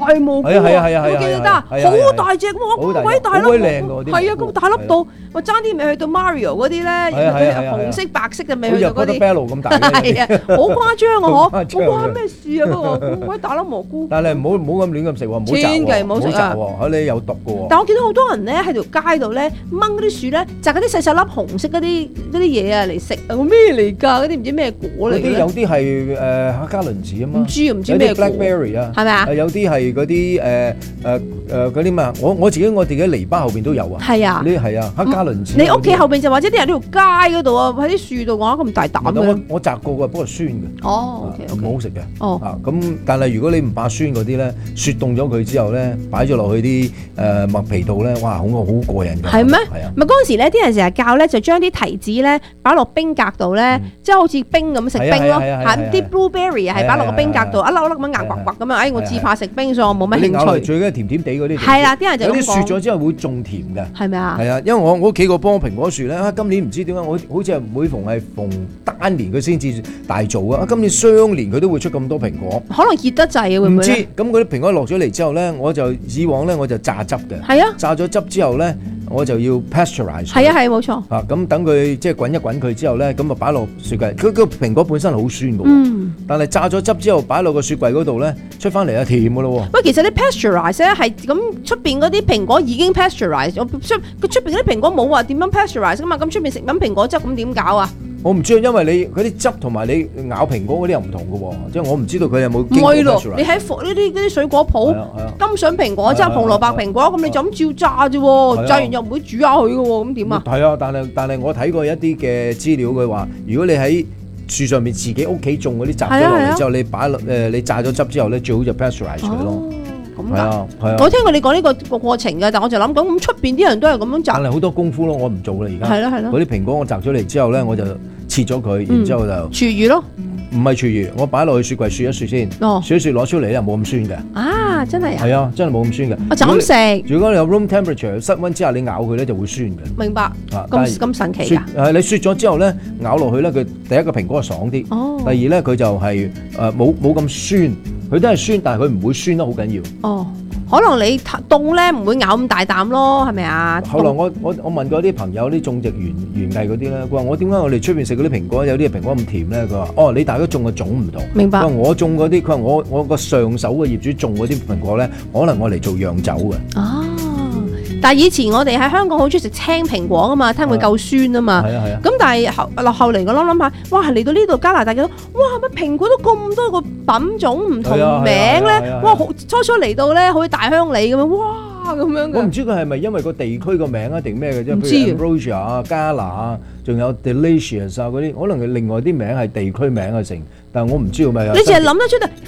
蘑菇啊，記得好大隻喎，好鬼大粒，係啊，咁大粒到我爭啲未去到 Mario 嗰啲咧，紅色白色就未去到嗰啲， 咁大， 係啊，好誇張啊！嗬，哇咩事啊？不過好鬼大粒蘑菇， 但係唔好咁亂咁食喎，唔好摘喎， 千祈唔好食啊！ 你有毒嘅喎。 但我見到好多人咧喺條街度咧掹嗰啲樹咧，摘嗰啲細細粒紅色嗰啲嘢啊嚟食啊！咩嚟㗎？嗰啲唔知咩果嚟嘅。 有啲係黑加侖子啊嘛， 唔知咩果 blackberry 啊， 係咪啊？ 有啲係嗰啲嗰啲咩？我自己籬笆後邊都有啊。 係啊， 呢係啊，黑加侖子。 你屋企後邊就或者啲人喺條街嗰度啊，喺啲樹度講咁大膽嘅。 我摘過嘅，不過酸嘅。 哦， 唔好食嘅。 哦， 咁但係如果你唔怕酸嗰啲咧，雪凍咗佢之後咧，擺咗落去啲麥皮度咧，哇，好過癮㗎。 係咩？ 係啊。 咪嗰陣時咧，啲人成日教咧，就將啲提子咧擺落冰格度咧，即係好似冰咁食冰咯。係啲 blueberry 係擺落個冰格度，一粒一粒咁硬滑滑咁樣。我自怕食冰，所以我冇乜興趣。 最緊係甜甜地嗰啲。 係啦，啲人就咁講。有啲雪咗之後會仲甜嘅。 係咪啊？ 係啊，因為我屋企個棵蘋果樹咧，今年唔知點解，我好似係每逢單年佢先至大做啊！今年雙年佢都會出咁多蘋果。可能熱得滯啊，會唔會？唔知。咁嗰啲蘋果落咗嚟之後咧，以往咧我就榨汁嘅。係啊。榨咗汁之後咧，我就要 pasteurize。係啊，係冇錯。咁等佢即係滾一滾佢之後咧，咁啊擺落雪櫃。佢個蘋果本身好酸嘅喎。但係榨咗汁之後擺落個雪櫃嗰度咧，出翻嚟啊甜嘅咯喎。喂，其實你 pasteurize 咧係咁出邊嗰啲蘋果已經 pasteurize，佢出邊嗰啲蘋果冇話點樣 pasteurize 㗎嘛？咁出邊食緊蘋果汁咁點搞啊？我唔知啊，因為你嗰啲汁同埋你咬蘋果嗰啲又唔同嘅喎，即係我唔知道佢有冇經過 pasteurize。你喺呢啲水果鋪金筍蘋果汁、紅蘿蔔蘋果，咁你就咁照榨啫喎，榨完又唔會煮下佢嘅喎，咁點啊？係啊，但係我睇過一啲嘅資料，佢話如果你喺樹上面自己屋企種嗰啲摘咗落嚟之後，你擺落你榨咗汁之後咧，最好就 pasteurize 佢咯。係啊，我聽過你講呢個過程㗎，但我就諗咁出邊啲人都係咁樣摘。但係好多功夫咯，我唔做啦而家。係咯。嗰啲蘋果我摘咗嚟之後咧，我就切咗佢，然之後就廚餘咯。唔係廚餘，我擺落去雪櫃雪一雪先。雪一雪攞出嚟咧，冇咁酸嘅。啊，真係啊。係啊，真係冇咁酸嘅。我就咁食。如果你有 room temperature 室溫之下，你咬佢咧就會酸嘅。明白。咁神奇㗎。你雪咗之後咧，咬落去咧，佢第一個蘋果係爽啲。第二咧，佢就係冇咁酸。佢都係酸，但係佢唔會酸得好緊要。哦，可能你凍咧唔會咬咁大啖咯，係咪啊？後來我問過啲朋友，啲種植園藝嗰啲咧，佢話我點解我哋出邊食嗰啲蘋果有啲蘋果咁甜咧？佢話你大家種嘅種唔同。明白。我種嗰啲，佢話我個上手嘅業主種嗰啲蘋果咧，可能我嚟做釀酒嘅。哦。但係以前我哋喺香港好中意食青蘋果啊嘛，聽佢夠酸啊嘛。係啊係啊。咁但係後嚟我諗下，哇嚟到呢度加拿大嘅，哇乜蘋果都咁多個品種唔同名咧，哇初嚟到咧好似大鄉里咁樣，哇咁樣嘅。我唔知佢係咪因為個地區個名啊定咩嘅啫？唔知。譬如 Ambrosia 啊、加拿啊，仲有 Delicious 啊嗰啲，可能佢另外啲名係地區名啊成，但係我唔知道咩。你淨係諗得出啊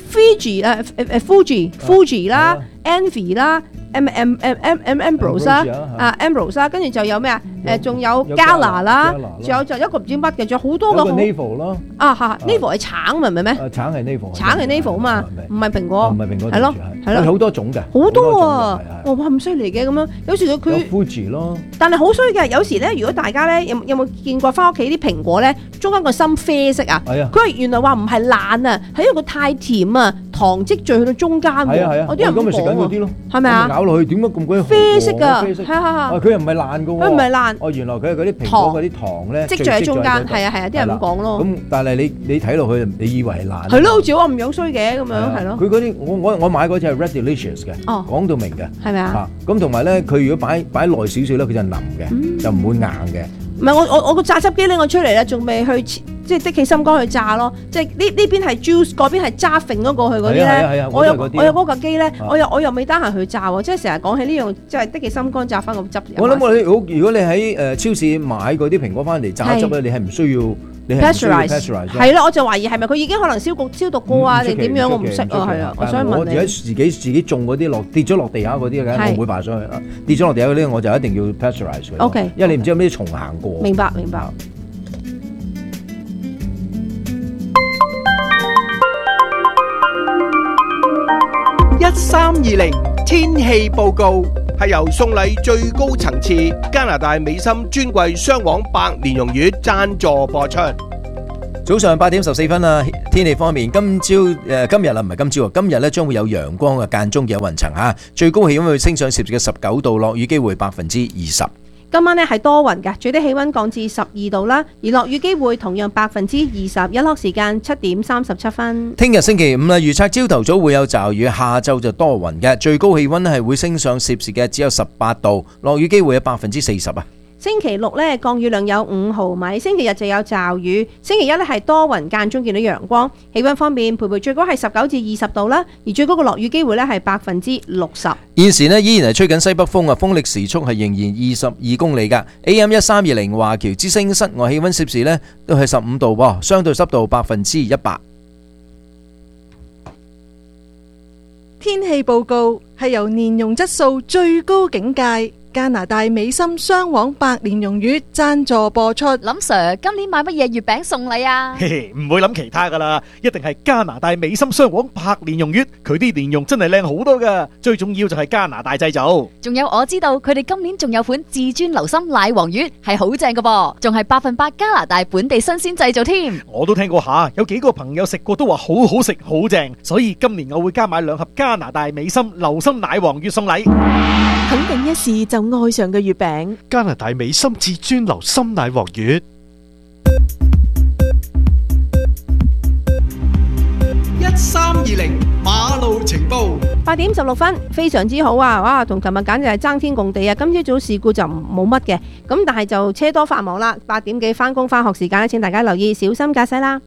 Fuji 啦 ，Envy 啦。Ambrose 啦，Ambrose 啦，跟住就有咩啊？仲有 Gala 啦，仲有就一個唔知乜嘅，仲有好多個。Navel 咯。Navel 係橙明唔明咩？橙係 Navel。橙係 Navel 啊嘛，唔係蘋果。唔係蘋果。係咯，係咯。好多種嘅。好多啊！哇，咁犀利嘅咁樣，有時佢。有 Fuji 咯。但係好衰嘅，有時咧，如果大家咧有冇見過翻屋企啲蘋果咧，中間個心啡色啊？係啊。佢話原來話唔係爛啊，係因為佢太甜啊，糖積聚去到中間喎。係啊係啊。我啲人咁咪食緊嗰啲咯。係咪啊？咬落去點解咁鬼啡色㗎？佢又唔係爛㗎喎。佢唔係爛。原來佢係嗰啲蘋果嗰啲糖咧積聚喺中間。係啊係啊，啲人咁講咯。咁但係你睇落去，你以為係爛。係咯，好似我唔樣衰嘅咁樣，係咯。佢嗰啲我買嗰隻係 Red Delicious 嘅，講到明嘅。係咪啊？咁同埋咧，佢如果擺耐少少咧，佢就腍嘅，就唔會硬嘅。唔係我個榨汁機拎我出嚟咧，仲未去即係的起心肝去榨咯，即係呢邊係 juice， 嗰邊係揸揈咗過去嗰啲咧。我有嗰架機咧，我又未得閒去榨喎，即係成日講起呢樣，即係的起心肝榨翻個汁。我諗如果你喺超市買嗰啲蘋果翻嚟榨汁咧，你係唔需要。pasteurize 係啦，我就懷疑係咪佢已經可能消毒過啊，定點樣我唔識啊，係啊，我想問你。我而家自己種嗰啲跌咗落地下嗰啲嘅，我唔會爬上去。跌咗落地下嗰啲，我就一定要 pasteurize 佢。OK， 因為你唔知有咩蟲行過。明白。 1320天氣報告係由送禮最高層次加拿大美心專櫃雙黃白蓮蓉月贊助播出。 早上8點14分啊！天氣方面，今日啦，唔係今朝啊，今日咧將會有陽光嘅，間中有雲層嚇，最高氣溫會升上攝氏嘅19度，落雨機會20%。 今晚呢係多雲嘅，最低氣溫降至12度啦，而落雨機會同樣20%，日落時間7點37分。 聽日星期五啦，預測朝頭早會有驟雨，下晝就多雲嘅，最高氣溫係會升上攝氏嘅只有18度，落雨機會有40%啊。 星期六呢，降雨量有5毫米，星期日就有驟雨，星期一呢係多雲間中見到陽光，氣溫方面，徘徊最高係19至20度啦，而最高嘅落雨機會呢係60%。 現時呢依然係吹緊西北風啊，風力時速係仍然22公里㗎。AM1320華僑之聲室外氣溫攝氏呢都係15度喎，相對濕度100%。 天氣報告係由蓮蓉質素最高境界加拿大美心雙黃白蓮蓉月贊助播出。 林 Sir， 今年買乜嘢月餅送禮啊？ 唔會諗其他噶啦，一定係加拿大美心雙黃白蓮蓉月，佢啲蓮蓉真係靚好多噶，最重要就係加拿大製造。 仲有我知道佢哋今年仲有款至尊流心奶黃月係好正噶噃，仲係100%加拿大本地新鮮製造添。 我都聽過下，有幾個朋友食過都話好好食好正，所以今年我會加買2盒加拿大美心流心奶黃月送禮。 肯定一試就愛上嘅月餅， 加拿大美心至尊流心奶黃月。 1320馬路情報 8點16分，非常之好啊！哇，同琴日簡直係爭天共地啊！今朝早事故就冇乜嘅，咁但係就車多繁忙啦。8點幾返工返學時間咧，請大家留意小心駕駛啦。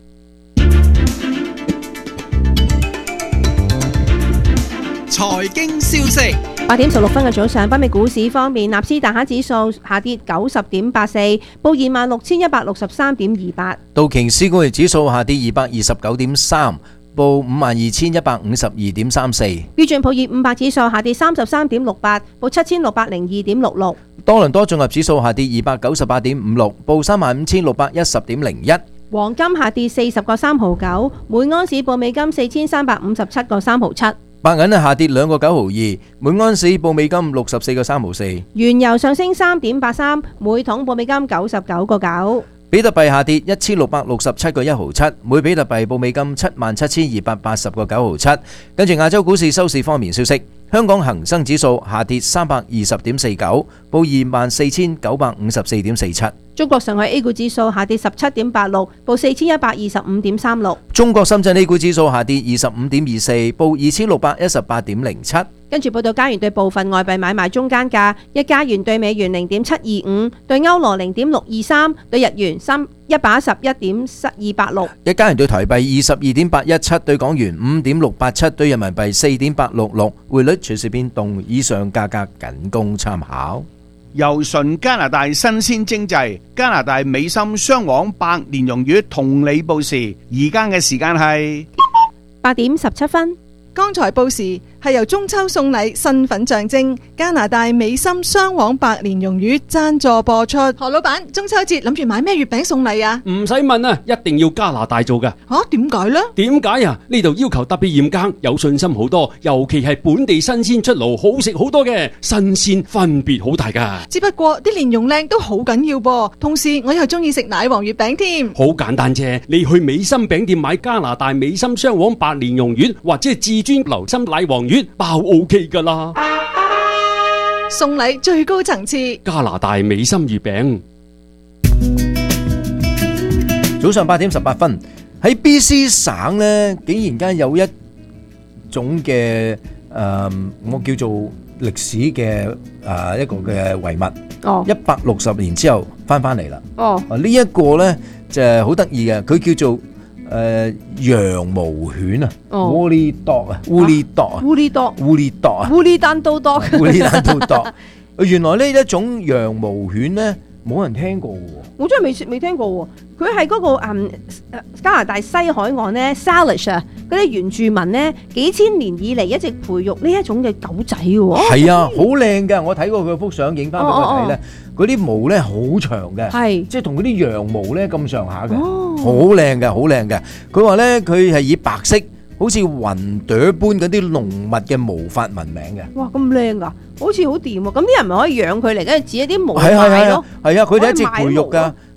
財經消息 8點16分嘅早上，北美股市方面，納斯達克指數下跌90.84，報26,163.28； 道瓊斯工業指數下跌229.3，報52,152.34； 標準普爾500指數下跌33.68，報7,602.66； 多倫多綜合指數下跌298.56，報35,610.01； 黃金下跌40個3毫9，每安士報美金4,357個3毫7。 白銀下跌2個9毫2，每安士報美金64個3毫4。 原油上升3.83，每桶報美金99個9。 比特幣下跌1667個1毫7，每比特幣報美金77,280個9毫7。跟住亞洲股市收市方面消息，香港恒生指數下跌320.49，報24,954.47。 中國上海 A 股指數下跌17.86，報4,125.36。 中國深圳 A 股指數下跌25.24，報2,618.07。 跟住報道加元對部分外幣買賣中間價：一加元對美元0.725，對歐羅0.623，對日元111.286。 一加元對台幣22.817，對港元5.687，對人民幣4.866。匯率隨時變動，以上價格僅供參考。 由純加拿大新鮮精製加拿大美心雙黃白蓮蓉月同你報時，而家嘅時間係 8點17分。 剛才報時係由中秋送禮身份象徵加拿大美心雙黃白蓮蓉月贊助播出。何老闆，中秋節諗住買咩月餅送禮啊？ 唔使問啊，一定要加拿大做㗎。 點解呢？ 點解啊？呢度要求特別嚴格，有信心好多，尤其係本地新鮮出爐，好食好多嘅，新鮮分別好大㗎。 只不過啲蓮蓉靚都好緊要噃，同時我又中意食奶黃月餅添。 好簡單啫，你去美心餅店買加拿大美心雙黃白蓮蓉月或者係至尊流心奶黃月包 OK 噶啦， 送禮最高層次， 加拿大美心月餅。 早上8點18分，喺 BC 省呢，竟然間有一種嘅我叫做歷史嘅一個嘅遺物，160年之後翻嚟啦。呢一個呢就係好得意嘅，佢叫做羊毛犬啊 ，Woolly Dog 啊 ，Woolly Dog 啊 Woolly Dando Dog。 原來呢一種羊毛犬呢，冇人聽過喎。 我真係未聽過喎。佢係嗰個加拿大西海岸呢 Salish 啊，嗰啲原住民呢，幾千年以嚟一直培育呢一種嘅狗仔喎。 係啊，好靚㗎！我睇過佢幅相，影翻俾我睇咧，嗰啲毛咧好長嘅，即係同嗰啲羊毛咧咁上下嘅，好靚嘅，好靚嘅。佢話咧，佢係以白色，好似雲朵般嗰啲濃密嘅毛髮聞名嘅。 哇，咁靚㗎！好似好掂喎，咁啲人咪可以養佢嚟，跟住剪一啲毛賣咯。 係啊，佢哋一直培育㗎。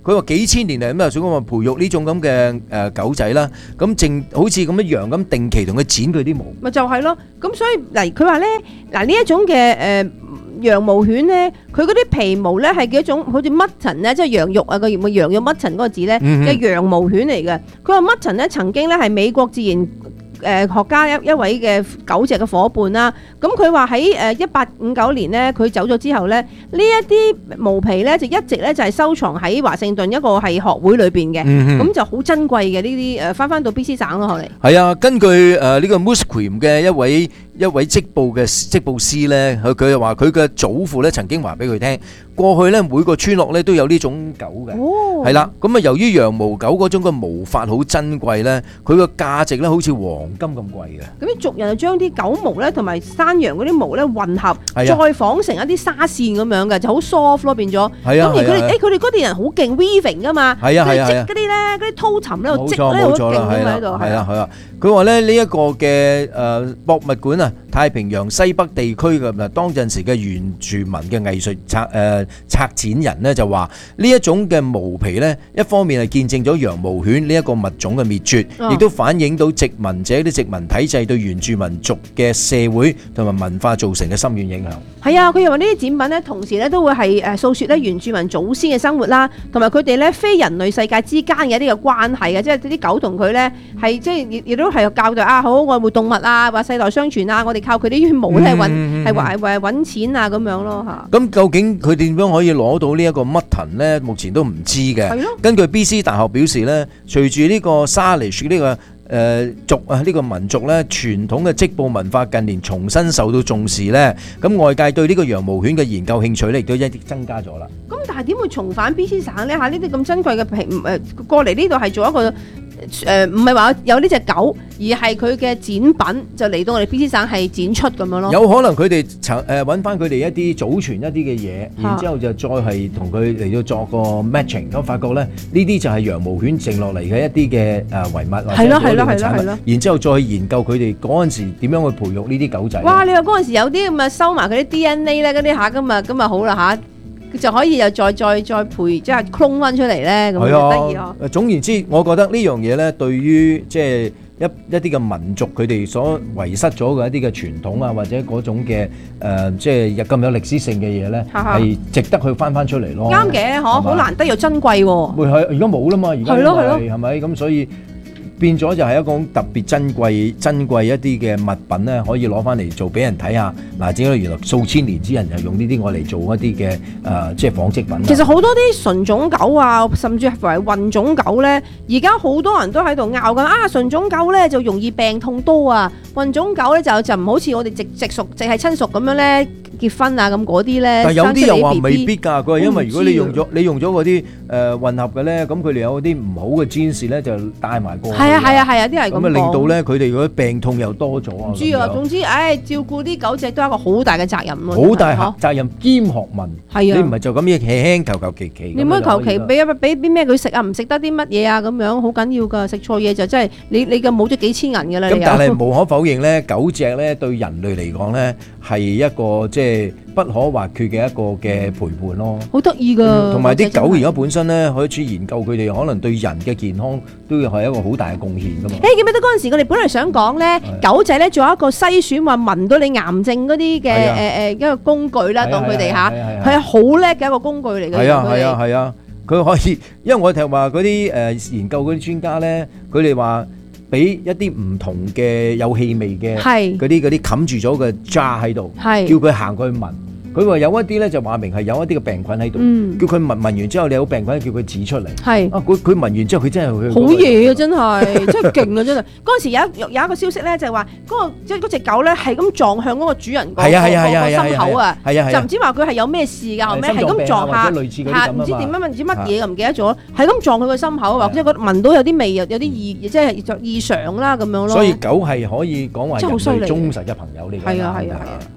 佢話幾千年嚟咁啊，想講話培育呢種咁嘅狗仔啦，咁淨好似咁一樣咁定期同佢剪佢啲毛。 咪就係咯，咁所以嗱，佢話咧嗱呢一種嘅羊毛犬咧，佢嗰啲皮毛咧係幾種好似 mutton 咧，即係羊肉啊個羊肉 mutton 嗰個字咧嘅羊毛犬嚟嘅。佢話 mutton 咧曾經咧係美國自然學家一位嘅狗隻嘅伙伴啦，咁佢話喺1859年咧，佢走咗之後咧，呢一啲毛皮咧就一直咧就係收藏喺華盛頓一個係學會裏邊嘅，咁就好珍貴嘅呢啲翻到 BC 省咯，後嚟係啊，根據呢個 Musqueam 嘅一位織布師咧，佢就話佢嘅祖父咧曾經話俾佢聽，過去咧每個村落咧都有呢種狗嘅，係啦，咁啊由於羊毛狗嗰種嘅毛髮好珍貴咧，佢個價值咧好似黃金咁貴嘅。咁啲族人就將啲狗毛咧同埋山羊嗰啲毛咧混合，再紡成一啲紗線咁樣嘅，就好 soft 咯變咗。咁而佢哋嗰啲人好勁 weaving 噶嘛，佢哋織嗰啲咧嗰啲絛尋咧度織咧好勁咁喺度。係啊，佢話咧呢一個嘅博物館啊，太平洋西北地區嘅當陣時嘅原住民嘅藝術策展人呢，就話呢一種嘅毛皮呢，一方面係見證咗羊毛犬呢一個物種嘅滅絕，亦都反映到殖民者啲殖民體制對原住民族嘅社會同埋文化造成嘅深遠影響。係啊，佢又話呢啲展品呢，同時咧都會係訴說咧原住民祖先嘅生活啦，同埋佢哋咧非人類世界之間嘅一啲嘅關係嘅，即係啲狗同佢咧係即係亦都係教導啊，好愛護動物啊，話世代相傳啊，我哋靠佢啲毛咧揾錢啊咁樣咯嚇。咁究竟佢點樣可以攞到呢一個 mutton 咧？目前都唔知嘅。根據 BC 大學表示咧，隨住呢個 Salish 呢個族啊呢個民族咧傳統嘅織布文化近年重新受到重視咧，咁外界對呢個羊毛犬嘅研究興趣咧亦都一啲增加咗啦。咁但係點會重返 BC 省咧嚇？呢啲咁珍貴嘅皮過嚟呢度係做一個唔係話有呢隻狗，而係佢嘅展品就嚟到我哋 BC 省係展出咁樣咯。有可能佢哋揾翻佢哋一啲祖傳一啲嘅嘢，然之後就再係同佢嚟到作個 matching，咁發覺咧呢啲就係羊毛犬剩落嚟嘅一啲嘅遺物。係咯，然之後再研究佢哋嗰陣時點樣去培育呢啲狗仔。哇！你話嗰陣時有啲咁啊收埋佢啲 DNA 咧嗰啲嚇，咁啊好啦嚇。就可以又再培即係 clone 翻出嚟咧，咁就得意咯。總言之，我覺得呢樣嘢咧，對於即係一啲嘅民族佢哋所遺失咗嘅一啲嘅傳統啊，或者嗰種嘅即係咁有歷史性嘅嘢咧，係值得去翻出嚟咯。啱嘅，好難得又珍貴喎。會係而家冇啦嘛，而家係咪咁？所以變咗就係一種特別珍貴一啲嘅物品咧，可以攞翻嚟做俾人睇下。嗱，點解原來數千年之人就用呢啲我嚟做一啲嘅即係紡織品。其實好多啲純種狗啊，甚至係混種狗咧，而家好多人都喺度拗緊啊！純種狗咧就容易病痛多啊，混種狗咧就唔好似我哋直屬淨係親屬咁樣咧結婚啊咁嗰啲咧。但有啲又話未必㗎，佢話因為如果你用咗嗰啲混合嘅咧，咁佢哋有啲唔好嘅基因咧就帶埋過。係啊，啲係咁講。咁啊令到咧佢哋嗰啲病痛又多咗啊。唔知啊，總之照顧啲狗隻都係一個好大嘅責任咯。好大責任兼學問。係啊，你唔係就咁樣輕求其。你唔可以求其俾啲咩佢食啊？唔食得啲乜嘢啊？咁樣好緊要㗎。食錯嘢就真係你嘅冇咗幾千銀㗎啦。咁但係無可否認咧，狗隻咧對人類嚟講咧係一個即係不可或缺嘅一個嘅陪伴咯。好得意㗎。同埋啲狗而家本身咧開始研究佢哋可能對人嘅健康都要係一個好大嘅貢獻㗎嘛。記唔記得嗰陣時我哋本來想講咧，狗仔咧做一個篩選話聞到你癌症嗰啲嘅一個工具啦，當佢哋嚇，佢係好叻嘅一個工具嚟嘅。係啊，佢可以，因為我哋話嗰啲研究嗰啲專家咧，佢哋話俾一啲唔同嘅有氣味嘅嗰啲冚住咗嘅 jar 喺度，叫佢行過去聞。佢話有一啲咧就話明係有一啲嘅病菌喺度，叫佢聞完之後你有病菌，叫佢指出嚟。係啊，佢聞完之後佢真係好嘢啊！真係真係勁啊！真係嗰陣時有一個消息咧，就係話嗰隻狗咧係咁撞向嗰個主人個心口啊！就唔知話佢係有咩事㗎，後尾係咁撞下唔知點樣唔知乜嘢唔記得咗，係咁撞佢個心口，或者佢聞到有啲味有啲異即係異常啦咁樣咯。所以狗係可以講話人類忠實嘅朋友嚟㗎。係啊。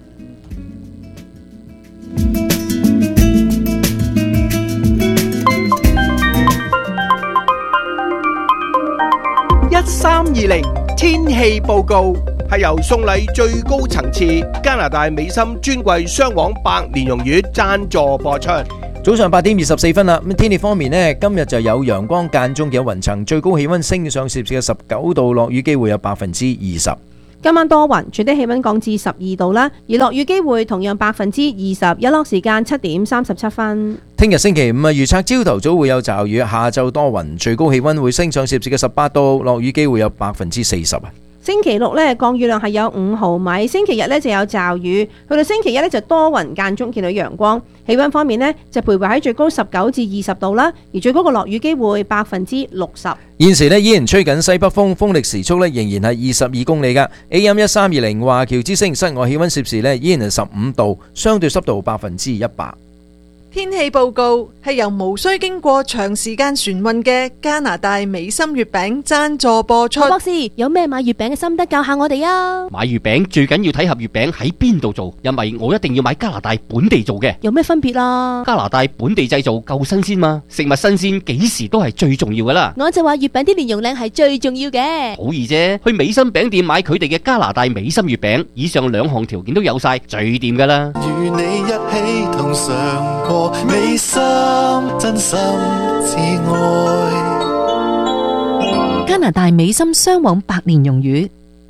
1320天氣報告係由送禮最高層次加拿大美心尊貴雙黃白蓮蓉月贊助播出。 早上8點24分啦。咁天氣方面呢，今日就有陽光間中有雲層，最高氣溫升上攝氏嘅19度，落雨機會有20%。 今晚多雲，最低氣溫降至12度啦，而落雨機會同樣20%，日落時間7點37分。 聽日星期五預測朝頭早會有驟雨，下晝多雲，最高氣溫會升上攝氏嘅18度，落雨機會有40%。 星期六呢，降雨量係有5毫米，星期日呢就有驟雨，去到星期一呢就多雲間中見到陽光。氣溫方面呢，就徘徊喺最高19至20度啦，而最高嘅落雨機會60%。 現時呢依然吹緊西北風，風力時速呢仍然係22公里㗎。AM 1320華僑之聲，室外氣溫攝氏呢依然係15度，相對濕度100%。 天氣報告係由無需經過長時間船運嘅加拿大美心月餅贊助播出。 博士，有咩買月餅嘅心得教下我哋啊？ 買月餅最緊要睇盒月餅喺邊度做，因為我一定要買加拿大本地做嘅。 有咩分別啊？ 加拿大本地製造夠新鮮嘛，食物新鮮幾時都係最重要噶啦。 我就話月餅啲蓮蓉靚係最重要嘅。 好易啫，去美心餅店買佢哋嘅加拿大美心月餅，以上2項條件都有晒，最掂噶啦。 與你一起同嘗過美心真心至愛。 加拿大美心雙黃白蓮蓉魚。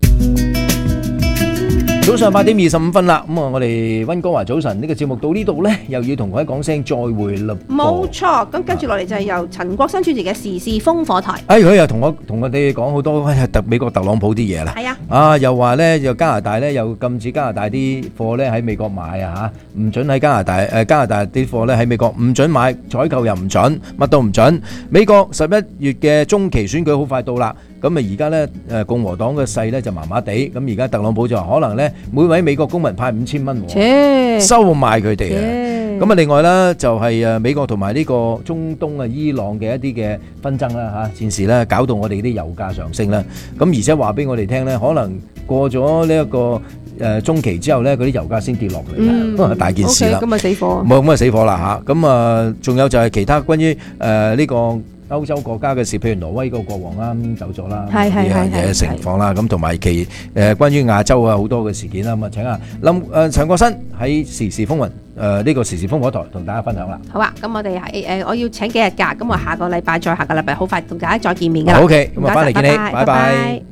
早上8點25分啦，咁我哋溫哥華早晨呢個節目到呢度呢，又要同各位講聲再會啦。 冇錯，咁跟住落嚟就係由陳國新主持嘅時事烽火台。 佢又同我哋講好多美國特朗普啲嘢啦。 係啊， 又話呢，又加拿大呢，又禁止加拿大啲貨呢喺美國買啊嚇，唔准喺加拿大啲貨呢喺美國唔准買，採購又唔准，乜都唔准。美國11月嘅中期選舉好快到啦。咁而家咧，共和黨嘅勢咧就麻麻地，咁而家特朗普就話可能咧每位美國公民派5000蚊，收賣佢哋啊！咁另外咧就係美國同埋呢個中東伊朗嘅一啲嘅紛爭啦嚇，戰事咧搞到我哋啲油價上升啦。咁而且話俾我哋聽咧，可能過咗呢一個中期之後咧，嗰啲油價先跌落嚟，都係大件事啦。 咁咪死火， 冇咁咪死火啦嚇！咁仲有就係其他關於呢個歐洲國家嘅事，譬如挪威個國王啱走咗啦，呢樣嘢情況啦，咁同埋關於亞洲好多嘅事件啦，咁請陳國新喺時事風雲呢個時事風火台同大家分享啦。 好啊，咁我哋係我要請幾日假，咁我下個禮拜好快同大家再見面㗎啦。 OK，咁翻嚟見你，拜拜。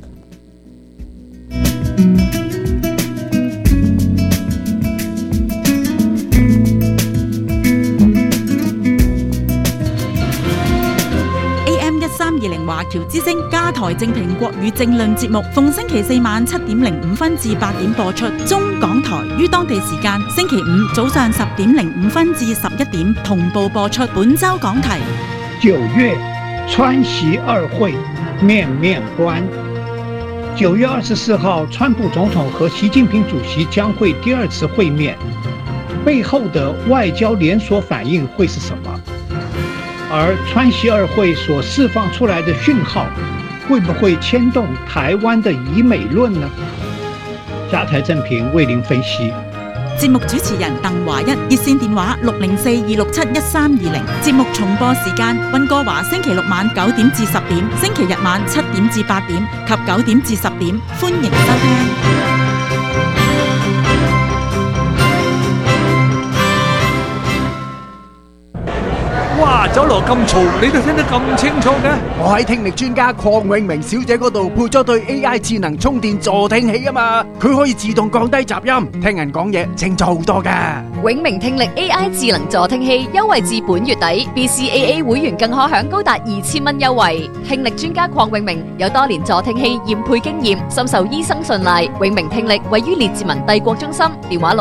AM1320華僑之聲加台正評國語政論節目，逢星期4晚7點05分至8點播出。中港台於當地時間星期5早上10點05分至11點同步播出。本周講題 ：9月川習2會面面觀。9月24號，川普總統和習近平主席將會第2次會面，背後的外交連鎖反應會是什麼？而川習2會所釋放出來的訊號，會不會牽動台灣的以美論呢？加台正評為您分析。 節目主持人鄧華一，熱線電話604-267-1320。節目重播時間：溫哥華星期6晚9點至10點，星期日晚7點至8點及9點至10點，歡迎收聽。 哇！酒樓咁嘈，你都聽得咁清楚嘅？ 我喺聽力專家鄺永明小姐嗰度配咗對 AI 智能充電助聽器啊嘛，佢可以自動降低雜音，聽人講嘢清楚好多噶。 永明聽力 AI 智能助聽器優惠至本月底 ，BCAA 會員更可享高達2000蚊優惠。聽力專家鄺永明有多年助聽器驗配經驗，深受醫生信賴。永明聽力位於列治文帝國中心，電話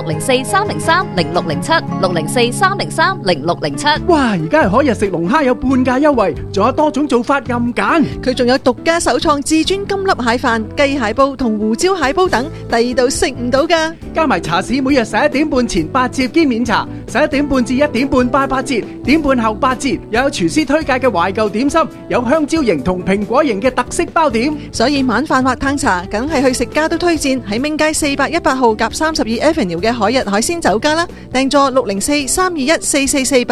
604-303-0607，604-303-0607。 哇！而家可日食龍蝦有半價優惠，仲有多種做法任揀。 佢仲有獨家首創至尊金粒蟹飯、雞蟹煲同胡椒蟹煲等，第二度食唔到噶。 加埋茶市每日11點半前8折兼免茶，11點半至1點半8折，點半後8折。又有廚師推介嘅懷舊點心，有香蕉型同蘋果型嘅特色包點。 所以晚飯或嘆茶，梗係去食家都推薦喺明街418號夾32 Avenue 嘅海日海鮮酒家啦。訂座604-321-4448。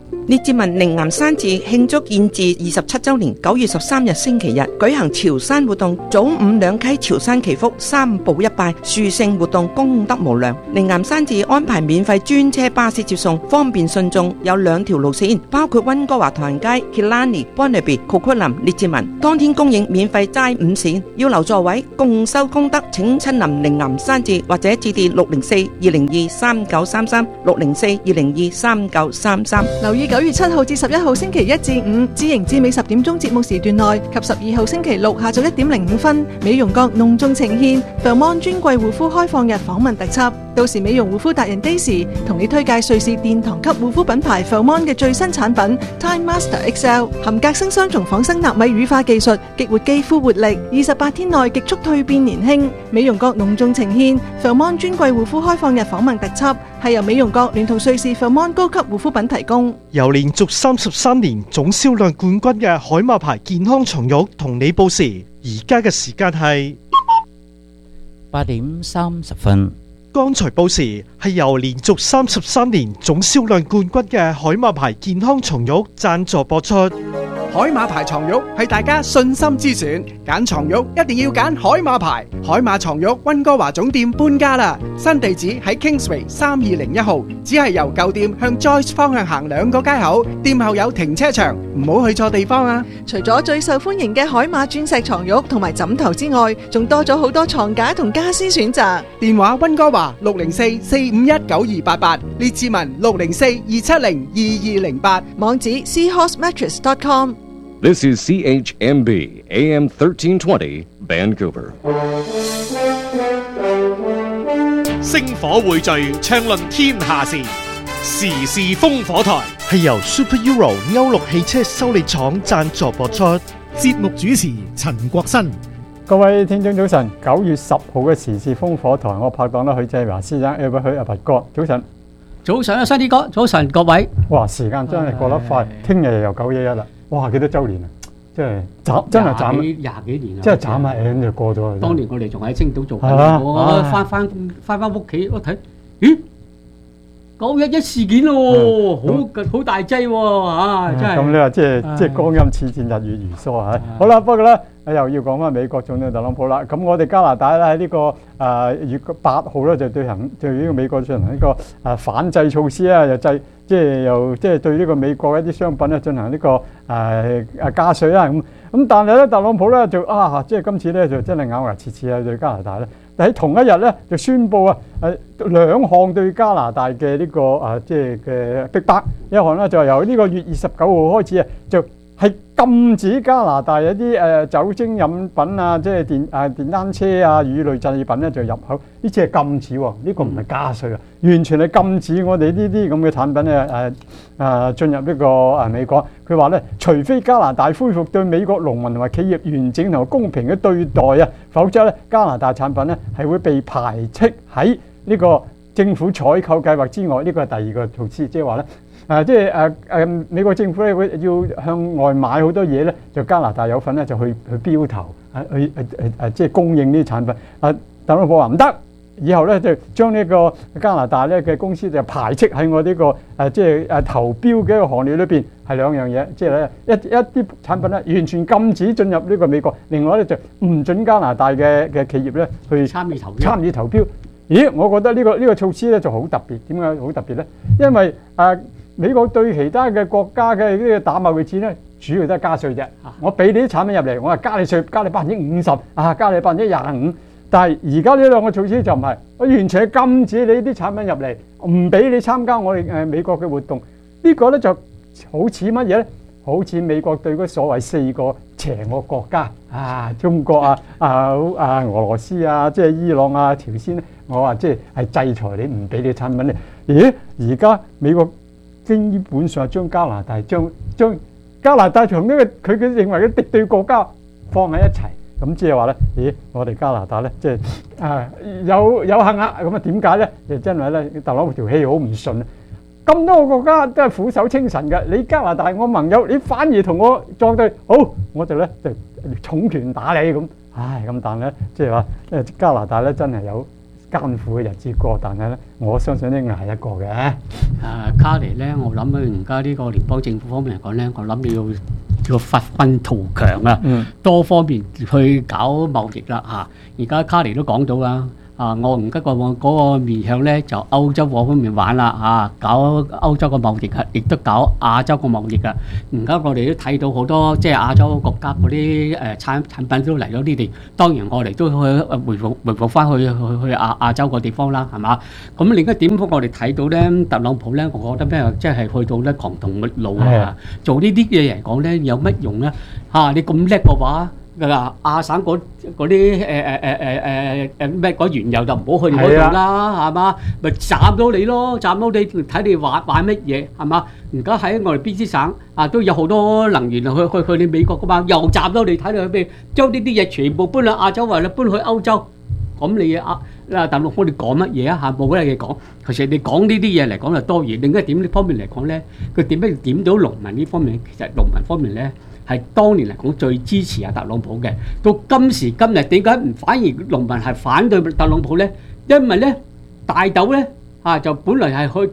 列治文靈岩山寺慶祝建寺27周年9月13日星期日舉行朝山活動，早午兩溪朝山祈福3步1拜，殊勝活動功德無量。靈岩山寺安排免費專車巴士接送，方便信眾，有2條路線，包括溫哥華唐人街、Killarney、Burnaby、Coquitlam、列治文，當天供應免費齋午膳，要留座位，共收功德，請親臨靈岩山寺或者致電604-202-3933 604-202-3933。 留意9月7號至11號星期1至5，知營至美10點鐘節目時段內及12號星期6下晝1點05分，美容閣隆重呈獻 Fairmont 專櫃護膚開放日訪問特輯。到時美容護膚達人 Daisy 同你推介瑞士殿堂級護膚品牌 Fairmont 嘅最新產品 Time Master XL， 含隔生雙重仿生納米乳化技術，激活肌膚活力，28天內極速蛻變年輕。美容閣隆重呈獻 Fairmont 專櫃護膚開放日訪問特輯，係由美容閣聯同瑞士 Fairmont 高級護膚品提供。 由連續33年總銷量冠軍嘅海馬牌健康床褥同你報時，而家嘅時間係 8點30分。 剛才報時係由連續33年總銷量冠軍嘅海馬牌健康床褥贊助播出。 海馬牌床褥係大家信心之選，揀床褥一定要揀海馬牌。海馬床褥溫哥華總店搬家啦，新地址喺 Kingsway 3201號，只係由舊店向 Joyce 方向行2個街口，店後有停車場，唔好去錯地方啊！ 除咗最受歡迎嘅海馬鑽石床褥同埋枕頭之外，仲多咗好多床架同家私選擇。 電話溫哥華604-451-9288，列治文604-270-2208， 網址 seahorsemattress.com。 This is CHMB AM 1320 Vancouver。 星火匯聚，暢論天下事，時事烽火台係由 Super Euro 歐陸汽車修理廠贊助播出。 節目主持陳國新。各位聽眾早晨，9月10號嘅時事烽火台，我拍檔許志華先生 Albert 阿拔哥，早晨。 早晨啊，西啲哥，早晨各位。 哇，時間真係過得快，聽日又911啦。哇！幾多週年啊！即係真係斬廿幾年啊！ 即係斬下眼就過咗啦。 當年我哋仲喺青島做緊，我翻屋企，我睇，咦？911事件咯，好大劑喎嚇！真係。咁你話即係光陰似箭，日月如梭嚇。好啦，不過咧又要講翻美國總統特朗普啦。咁我哋加拿大咧喺呢個月8號咧就對呢個美國進行呢個反制措施啊，又即係對呢個美國一啲商品咧進行呢個加稅啦咁但係咧特朗普咧就即係今次咧就真係咬牙切齒啊對加拿大咧，但喺同一日咧就宣布2項對加拿大嘅呢個即係嘅逼迫，一項咧就由呢個月29號開始啊就係禁止加拿大一啲酒精飲品啊，即係電單車啊、乳類製品咧就入口，呢次係禁止喎，呢個唔係加稅啊，完全係禁止我哋呢啲咁嘅產品咧進入呢個美國。佢話咧，除非加拿大恢復對美國農民同埋企業完整同埋公平嘅對待啊，否則咧加拿大產品咧係會被排斥喺呢個政府採購計劃之外。呢個係第二個措施，即係話咧。美國政府咧會要向外買好多嘢咧，就加拿大有份咧就去標頭，即係供應呢啲產品。特朗普話唔得，以後咧就將呢個加拿大咧嘅公司就排斥喺我呢個即係投標嘅一個行列裏邊，係兩樣嘢，即係咧一啲產品咧完全禁止進入呢個美國，另外咧就唔准加拿大嘅企業咧去參與投標。咦，我覺得呢個措施咧就好特別。點解好特別咧？因為美國對其他嘅國家嘅呢個打貿易戰咧，主要都係加稅啫。我俾你啲產品入嚟，我係加你稅，加你50%，加你25%。但係而家呢兩個措施就唔係，我完全係禁止你啲產品入嚟，唔俾你參加我哋美國嘅活動。呢個咧就好似乜嘢咧？好似美國對嗰所謂4個邪惡國家中國俄羅斯即係伊朗朝鮮咧，我話即係制裁你，唔俾你產品咧。咦？而家美國基本上將加拿大將加拿大同呢個佢認為嘅敵對國家放喺一齊，咁即係話咧，咦？我哋加拿大咧即係有幸啊！咁點解咧？就真係咧，特朗普條氣好唔順啊！咁多個國家都係俯首稱臣嘅，你加拿大我盟友，你反而同我作對，好，我哋咧就重拳打你咁。咁但係咧，即係話加拿大咧真係有艱苦嘅日子過，但係咧，我相信咧捱一個嘅。 卡尼咧，我諗而家呢個聯邦政府方面嚟講咧，我諗你要發奮圖強啊，多方面去搞貿易啦嚇。而家卡尼都講到啦。我唔得嗰個面向咧，就歐洲嗰方面玩啦搞歐洲嘅貿易啊，亦都搞亞洲嘅貿易啊。而家我哋都睇到好多即係亞洲國家嗰啲產品都嚟咗呢地，當然我哋都去回復翻去亞洲個地方啦，係嘛？咁另一點我哋睇到咧，特朗普咧，我覺得咩即係去到咧狂同路啊，做呢啲嘢嚟講咧有乜用咧？你咁叻嘅話。亞省嗰啲咩嗰原油就唔好去嗰度啦，係嘛？咪斬到你咯，斬到你睇你玩乜嘢係嘛？而家喺我哋 BC 省都有好多能源去你美國噶嘛，又斬到你睇你去將呢啲嘢全部搬去亞洲或者搬去歐洲，咁你特朗普你講乜嘢啊？冇乜嘢講。其實你講呢啲嘢嚟講就多餘。另一點呢方面嚟講咧，佢點到農民呢方面，其實農民方面咧。係當年嚟講最支持特朗普嘅，到今時今日點解唔反而農民係反對特朗普咧？因為咧大豆咧就本來係去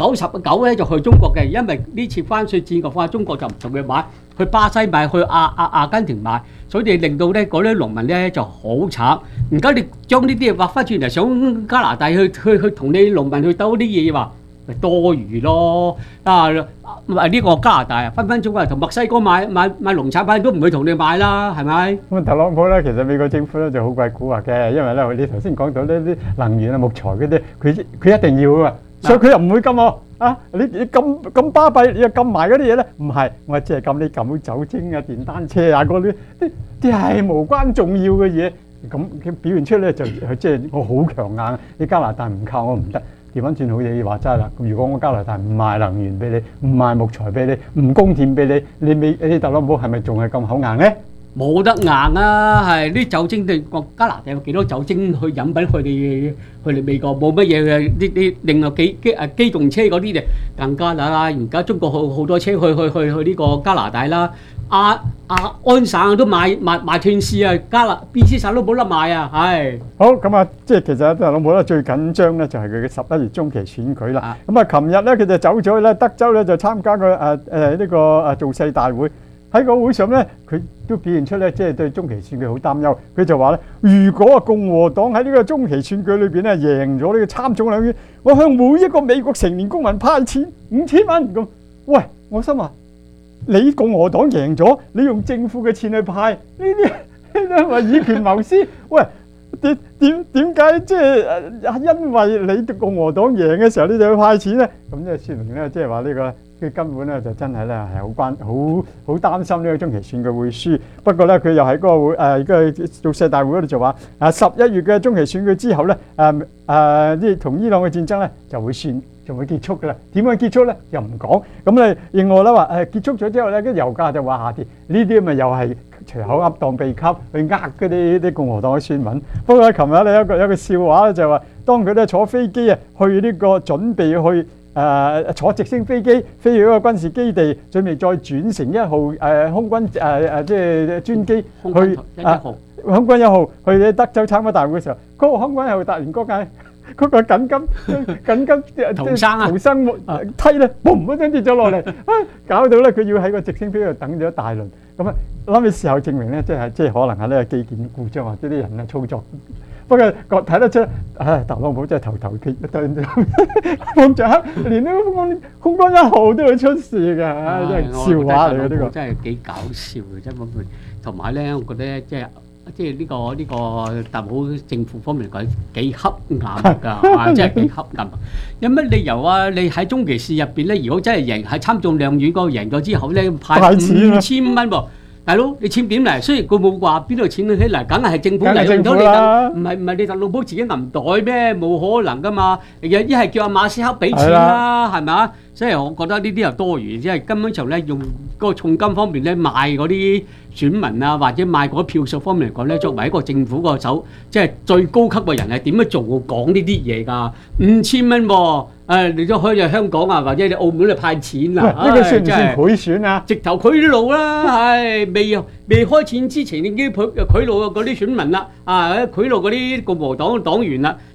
99%咧就去中國嘅，因為呢次關稅戰嘅話，中國就唔同佢買，去巴西買，去阿根廷買，所以令到咧嗰啲農民咧就好慘。而家你將呢啲嘢畫翻轉嚟，想加拿大去同你農民去鬥啲嘢話。多餘咯呢個加拿大分分鐘同墨西哥買農產品都唔會同你買啦，係咪？咁特朗普咧，其實美國政府咧就好鬼蠱惑嘅，因為咧你頭先講到呢啲能源木材嗰啲，佢一定要啊，所以佢又唔會禁我你咁巴閉，你又禁埋嗰啲嘢咧？唔係，我只係禁你禁酒精啊、電單車啊嗰啲係無關重要嘅嘢，咁佢表現出咧就即係我好強硬，你加拿大唔靠我唔得。調翻轉好似話齋啦，如果我加拿大唔賣能源俾你，唔賣木材俾你，唔供電俾你，你特朗普係咪仲係咁口硬咧？ 冇得硬啊！係啲酒精對加拿大有幾多酒精去飲品佢哋美國冇乜嘢嘅，啲另外機動車嗰啲就更加啦。而家中國好多車去呢個加拿大啦。安省都買斷市啊，BC 省都冇得買啊，係。好咁啊，即係其實特朗普咧最緊張咧就係佢嘅11月中期選舉啦。咁啊，琴日咧佢就走咗去咧德州咧就參加個呢個造勢大會。喺個會上咧，佢都表現出咧，即係對中期選舉好擔憂。佢就話咧，如果共和黨喺呢個中期選舉裏邊咧贏咗呢個參眾兩院，我向每一個美國成年公民派錢5000蚊咁。喂，我心話你共和黨贏咗，你用政府嘅錢去派呢啲係咪以權謀私？喂，點解即係因為你共和黨贏嘅時候你就去派錢咧？咁即係説明咧，即係話呢個。佢根本咧就真係咧係好擔心呢個中期選舉會輸。不過咧佢又喺嗰個會個造勢大會嗰度就話11月嘅中期選舉之後咧同伊朗嘅戰爭咧就會結束㗎啦。點樣結束咧又唔講。咁咧另外咧話結束咗之後咧，跟油價就話下跌。呢啲咪又係隨口噏當秘笈去呃嗰啲共和黨嘅選民。不過咧琴日咧有個笑話咧就係話，當佢咧坐飛機去呢個準備去。坐直升飛機飛去一個軍事基地，準備再轉乘1號空軍即係專機去空軍1號去德州參加大會嘅時候，嗰個空軍1號突然嗰個緊急逃生梯咧，嘣一聲跌咗落嚟，搞到咧佢要喺個直升飛機度等咗一大輪。咁啊，諗起事後證明咧，即係可能係呢個機件故障或者啲人嘅操作。不過睇得出，特朗普真係頭揭碰着黑，連呢個空軍1號都會出事㗎，真係笑話嚟嘅呢個。真係幾搞笑嘅真係，同埋咧，我覺得即係呢個特朗普政府方面嚟講幾黑暗㗎，真係幾黑暗。有乜理由啊？你喺中期市入邊咧，如果真係贏喺參眾兩院嗰個贏咗之後咧，派5000蚊喎。大佬，你錢點嚟？雖然佢冇話邊度錢起嚟，梗係政府嚟唔到你㗎，唔係你特朗普自己銀袋咩？冇可能㗎嘛！一係叫阿馬斯克俾錢啦，係咪啊？即係我覺得呢啲又多餘，即係根本就咧用嗰個重金方面咧賣嗰啲選民啊，或者賣嗰啲票數方面嚟講咧，作為一個政府個手，即係最高級嘅人係點樣做講呢啲嘢㗎？5000蚊喎！你都可以喺香港啊，或者你澳門嚟派錢啊！呢個算唔算賄選啊？直頭賄賂啦，未開錢之前已經賄賂嗰啲選民啦，賄賂嗰啲共和黨黨員啦，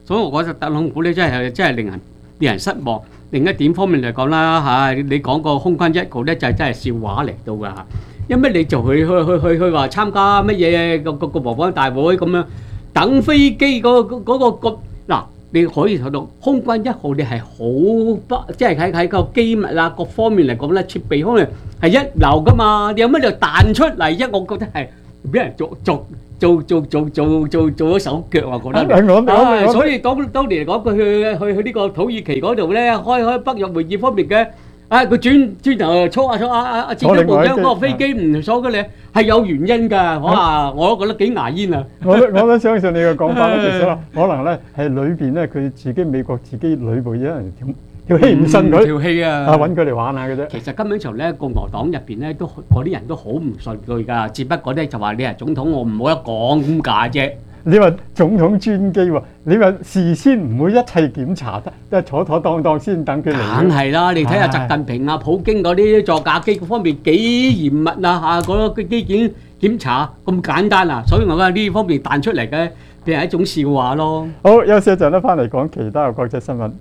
所以我覺得特朗普咧真係令人失望。另一點方面嚟講啦嚇，你講個空軍一號咧就真係笑話嚟到㗎嚇，因為你就去話參加乜嘢個模仿大會咁樣等飛機嗰嗱，你可以睇到空軍一號你係好即係喺個機密啊各方面嚟講咧設備方面係一流㗎嘛，你有乜就彈出嚟啫？我覺得係俾人做咗手腳啊！覺得，所以當年嚟講，佢去呢個土耳其嗰度咧，開北約會議方面嘅，佢轉頭坐阿戰爭部長嗰個飛機唔坐嘅咧，係有原因㗎。我都覺得幾牙煙啊！ 我都相信你嘅講法咧，其實可能咧係裏邊咧佢自己美國自己內部有人條氣唔順佢， 條氣啊， 揾佢嚟玩下嘅啫。 其實根本上咧，共和黨入邊咧都嗰啲人都好唔順佢㗎，只不過咧就話你係總統，我唔冇得講咁解啫。 你話總統專機喎，你話事先唔會一切檢查得，即係妥妥當當先等佢嚟。 梗係啦，你睇下習近平啊、普京嗰啲座駕機方面幾嚴密啊嚇，嗰個機件檢查咁簡單啊，所以我覺得呢方面彈出嚟嘅，變係一種笑話咯。 好，休息一陣咧，翻嚟講其他嘅國際新聞。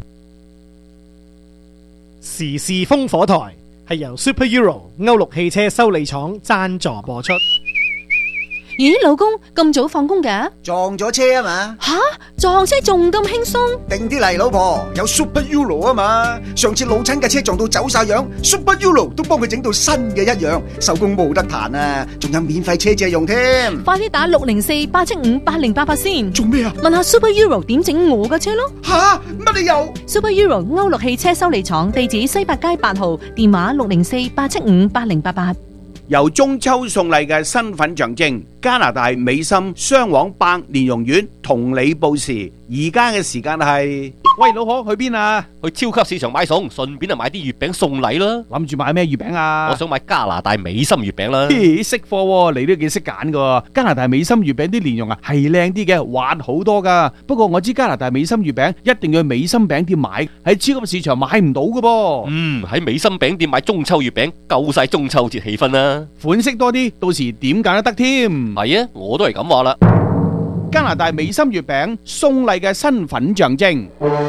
時事烽火台係由 Super Euro 歐陸汽車修理廠贊助播出。 咦，老公咁早放工嘅？ 撞咗車啊嘛！ 吓，撞車仲咁輕鬆？ 定啲嚟，老婆，有 Super Euro 啊嘛！上次老親嘅車撞到走晒樣 ，Super Euro 都幫佢整到新嘅一樣，手工冇得彈啊！仲有免費車借用添。 快啲打604-875-8088先。 做咩啊？ 問下 Super Euro 點整我嘅車咯。 吓，乜你又 ？Super Euro 歐陸汽車修理廠，地址西八街8號，電話604-875-8088。 由中秋送禮嘅身份象徵，加拿大美心雙黃百年榕苑同你報時，而家嘅時間係， 喂老婆去邊啊？ 去超級市場買餸，順便就買啲月餅送禮啦。 諗住買咩月餅啊？ 我想買加拿大美心月餅啦。 識貨喎，你都幾識揀噶。加拿大美心月餅啲蓮蓉啊係靚啲嘅，滑好多噶。不過我知加拿大美心月餅一定要去美心餅店買，喺超級市場買唔到噶噃。 喺美心餅店買中秋月餅，夠晒中秋節氣氛啦。 款式多啲，到時點揀都得添。 係啊，我都係咁話啦。 加拿大美心月餅送禮嘅身份象徵，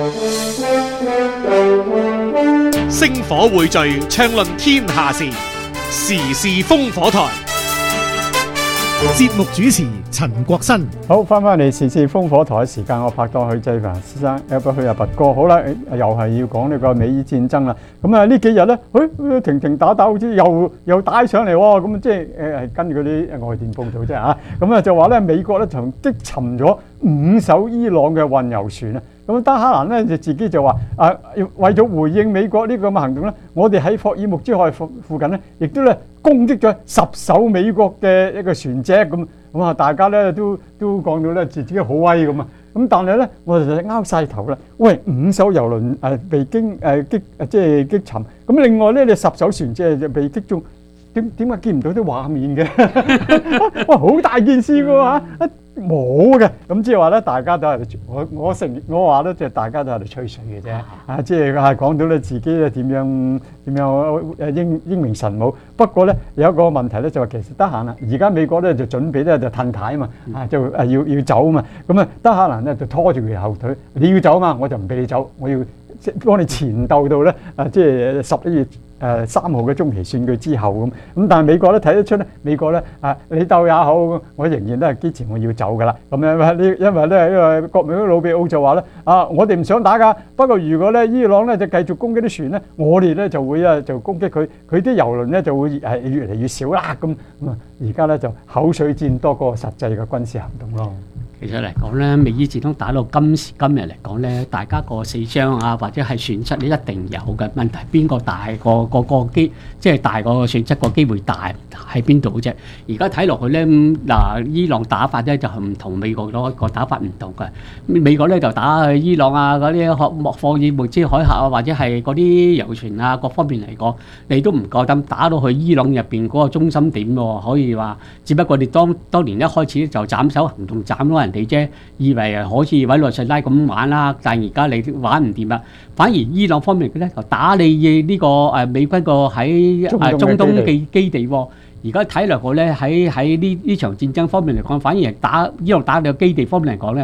星火匯聚，暢論天下事，時事烽火台。 節目主持陳國新。 好，翻嚟時事烽火台嘅時間，我拍檔許濟凡先生，有冇去阿拔哥？好啦，又係要講呢個美伊戰爭啦。咁啊呢幾日咧，停打，好似又打上嚟喎。咁即係係跟嗰啲外電報導啫嚇。咁啊就話咧，美國咧就擊沉咗5艘伊朗嘅運油船啊。咁德黑蘭咧就自己就話為咗回應美國呢個咁嘅行動咧，我哋喺霍爾木茲海附近咧，亦都咧攻擊咗10艘美國嘅一個船隻咁啊！大家咧都講到咧自己好威咁啊！咁但係咧，我哋就拗晒頭啦。喂，5艘油輪被擊沉，咁另外咧你10艘船隻就被擊中，點解見唔到啲畫面嘅？哇，好大件事㗎喎！冇嘅，咁即係話咧，大家都係我話咧，即係大家都喺度吹水嘅啫。即係講到咧自己咧點樣英明神武。不過咧有一個問題咧，就話其實得閒啦，而家美國咧就準備咧就褪軚啊嘛，就要走啊嘛。咁啊，德黑蘭咧就拖住佢後腿，你要走啊嘛，我就唔俾你走，我要幫你前鬥到咧即係11月3號嘅中期選舉之後咁，但係美國咧睇得出咧，美國咧你鬥也好，我仍然都係堅持我要走噶啦。咁樣因為咧，因為國務卿魯比奧就話咧我哋唔想打㗎，不過如果咧伊朗咧就繼續攻擊啲船咧，我哋咧就會就攻擊佢啲油輪咧就會越嚟越少啦。咁啊，而家咧就口水戰多過實際嘅軍事行動咯。 其實嚟講咧，美伊戰爭打到今時今日嚟講咧，大家個死傷啊，或者係損失咧，一定有嘅。問題邊個大個機，即係大個損失個機會大喺邊度啫？而家睇落去咧，伊朗打法咧就係唔同美國個打法唔同嘅。美國咧就打伊朗啊嗰啲霍爾木茲海峽啊，或者係嗰啲油船啊，各方面嚟講，你都唔夠膽打到去伊朗入邊嗰個中心點喎。可以話，只不過你當年一開始就斬首行動斬咗人哋啫，以為好似委內瑞拉咁玩啦，但係而家你玩唔掂啦。反而伊朗方面嘅咧就打你呢個美軍個喺中東基地喎。而家睇落去咧喺呢場戰爭方面嚟講，反而係伊朗打你個基地方面嚟講咧，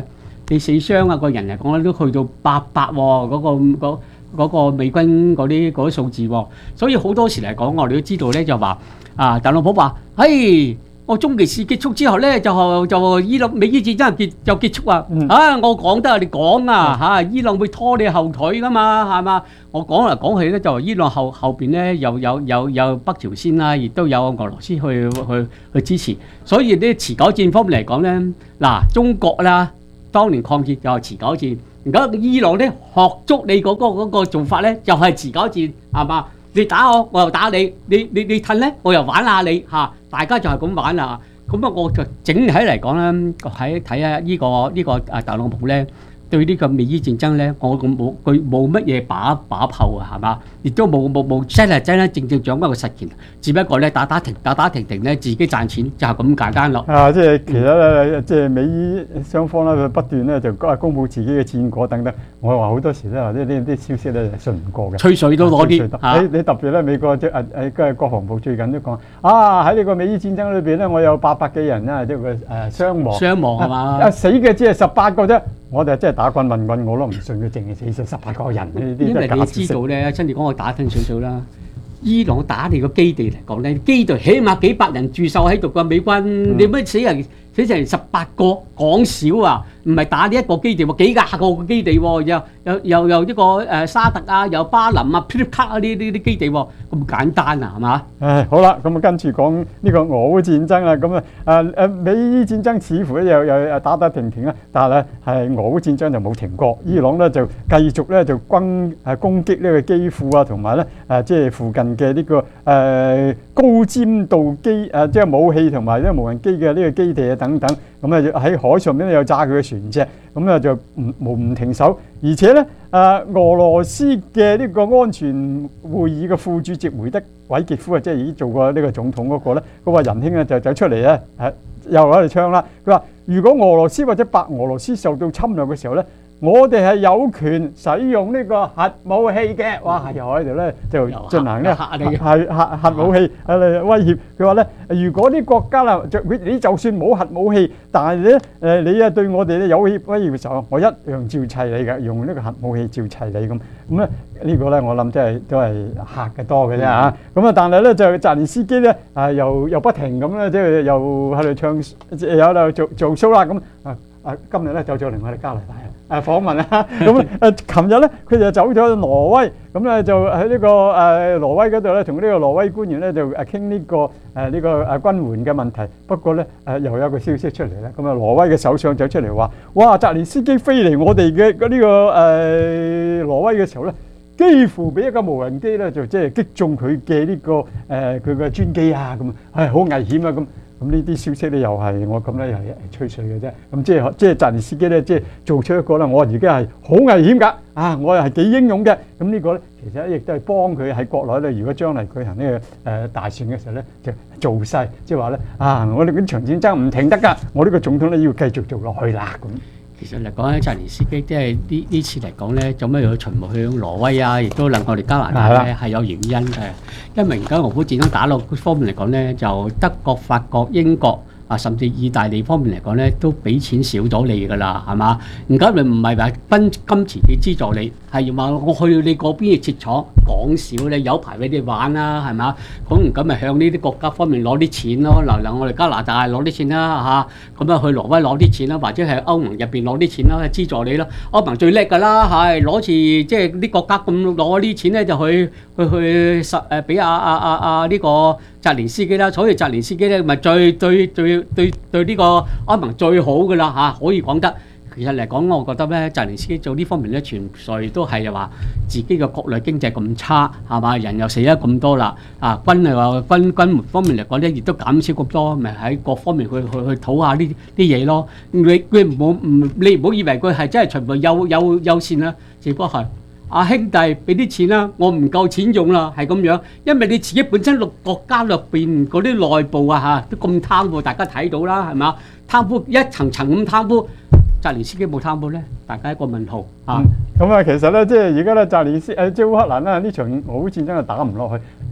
你死傷啊個人嚟講咧都去到800喎，嗰個美軍嗰啲數字喎，所以好多時嚟講，我哋都知道咧就話特朗普話，我中期事結束之後咧，就伊朗美伊戰爭就結束啊！我講得你講啊伊朗會拖你後腿噶嘛，係嘛？我講嚟講去咧，就伊朗後邊咧有北朝鮮啦，亦都有俄羅斯去支持，所以呢持久戰方面嚟講咧，中國啦，當年抗戰就係持久戰，而家伊朗咧學足你嗰個做法咧，就係持久戰，係嘛？你打我，我又打你，你褪咧，我又玩下你嚇，大家就係咁玩啦。咁啊，我就整體嚟講咧，睇下呢個特朗普咧，對呢個美伊戰爭咧，佢冇乜嘢把炮啊，係嘛？亦都冇真正掌握個實權，只不過咧打停咧，自己賺錢就係咁簡單咯。 即係其實咧，即係美伊雙方咧，不斷咧就公佈自己嘅戰果等等。我話好多時咧，或者呢啲消息咧係信唔過嘅， 吹水都攞啲。 你特別咧，美國嘅國防部最近都講喺呢個美伊戰爭裏邊咧，我有800幾人啦，即係傷亡係嘛？ 死嘅只係18個啫。我哋真係打棍問棍，我都唔信佢淨係死18個人。 因為你知道咧，真係講我打聽少少啦。伊朗打你個基地嚟講咧，基地起碼幾百人駐守喺度嘅美軍，你乜死成18個，講少啊！唔係打呢一個基地喎，幾廿個基地喎，又一個沙特啊，又巴林啊、噼里啪啦呢啲基地喎，咁簡單啊，係嘛？ 好啦，咁啊跟住講呢個俄烏戰爭啦，咁美伊戰爭似乎咧又打停啦，但係咧係俄烏戰爭就冇停過，伊朗咧就繼續咧就攻擊呢個基輔啊，同埋咧即係附近嘅呢個高尖度機即係武器同埋呢無人機嘅呢個基地啊等等，咁啊喺海上邊咧又炸佢嘅船隻，咁啊就唔停手，而且咧俄羅斯嘅呢個安全會議嘅副主席梅德韋傑夫啊，即係已經做過呢個總統嗰個咧，嗰個仁兄啊就走出嚟咧又喺度唱啦，佢話如果俄羅斯或者白俄羅斯受到侵略嘅時候咧，我哋係有權使用呢個核武器嘅。哇！又喺度咧就進行咧核武器威脅。佢話咧，如果啲國家啦，你就算冇核武器，但係咧你對我哋咧有威脅嘅時候，我一樣照砌你嘅，用呢個核武器照砌你咁。咁咧呢個咧我諗真係都係嚇嘅多嘅啫嚇。咁啊，但係咧就澤連斯基咧又不停咁咧，即係又喺度唱，又喺度做 show 啦咁今日咧就嚟我哋加拿大訪問啦，咁琴日咧佢就走咗去挪威，咁咧就喺呢個挪威嗰度咧，同呢個挪威官員咧就傾呢個軍援嘅問題。不過咧又有個消息出嚟咧，咁挪威嘅首相就出嚟話：哇！澤連斯基飛嚟我哋嘅呢個挪威嘅時候咧，幾乎俾一架無人機咧就即係擊中佢嘅呢個佢嘅專機啊，咁好危險啊咁。咁呢啲消息咧又係我咁咧又係吹水嘅啫。咁即係澤連斯基咧，即係做出一個啦。我而家係好危險㗎，我又係幾英勇嘅。咁呢個咧其實亦都係幫佢喺國內咧，如果將嚟舉行呢個大選嘅時候咧，就做勢，即係話咧我哋嗰場戰爭唔停得㗎，我呢個總統咧要繼續做落去啦咁。 其實嚟講咧，澤連斯基即係呢次嚟講咧，做咩要巡迴去挪威啊？亦都能夠嚟加拿大咧，係有原因嘅。因為而家俄烏戰爭打落方面嚟講咧，就德國、法國、英國甚至意大利方面嚟講咧，都俾錢少咗你㗎啦，係嘛？而家你唔係話金錢嘅資助你，係話我去你嗰邊嘅設廠，講少咧，有排俾你玩啦，係嘛？咁咪向呢啲國家方面攞啲錢咯。嗱我哋加拿大攞啲錢啦嚇，咁去挪威攞啲錢啦，或者係歐盟入邊攞啲錢啦，資助你啦。歐盟最叻㗎啦，係攞住即係啲國家咁攞啲錢咧，就去俾呢個澤連斯基啦。所以澤連斯基咧咪對呢個歐盟最好㗎啦嚇，可以講得。其實嚟講，我覺得咧，澤連斯基做呢方面咧，全粹都係話自己嘅國內經濟咁差，係嘛？人又死咗咁多啦，軍門方面嚟講咧，亦都減少咁多，咪喺各方面去討下呢啲嘢咯。你唔好以為佢係真係全部優先啦，只不過係兄弟俾啲錢啦，我唔夠錢用啦，係咁樣。因為你自己本身國家入邊嗰啲內部都咁貪污，大家睇到啦，係嘛？貪污一層層咁貪污。澤連斯基冇貪污咧，大家一個問號嚇。咁其實咧，即係而家咧，澤連斯即係烏克蘭啦，呢場俄烏戰爭就打唔落去。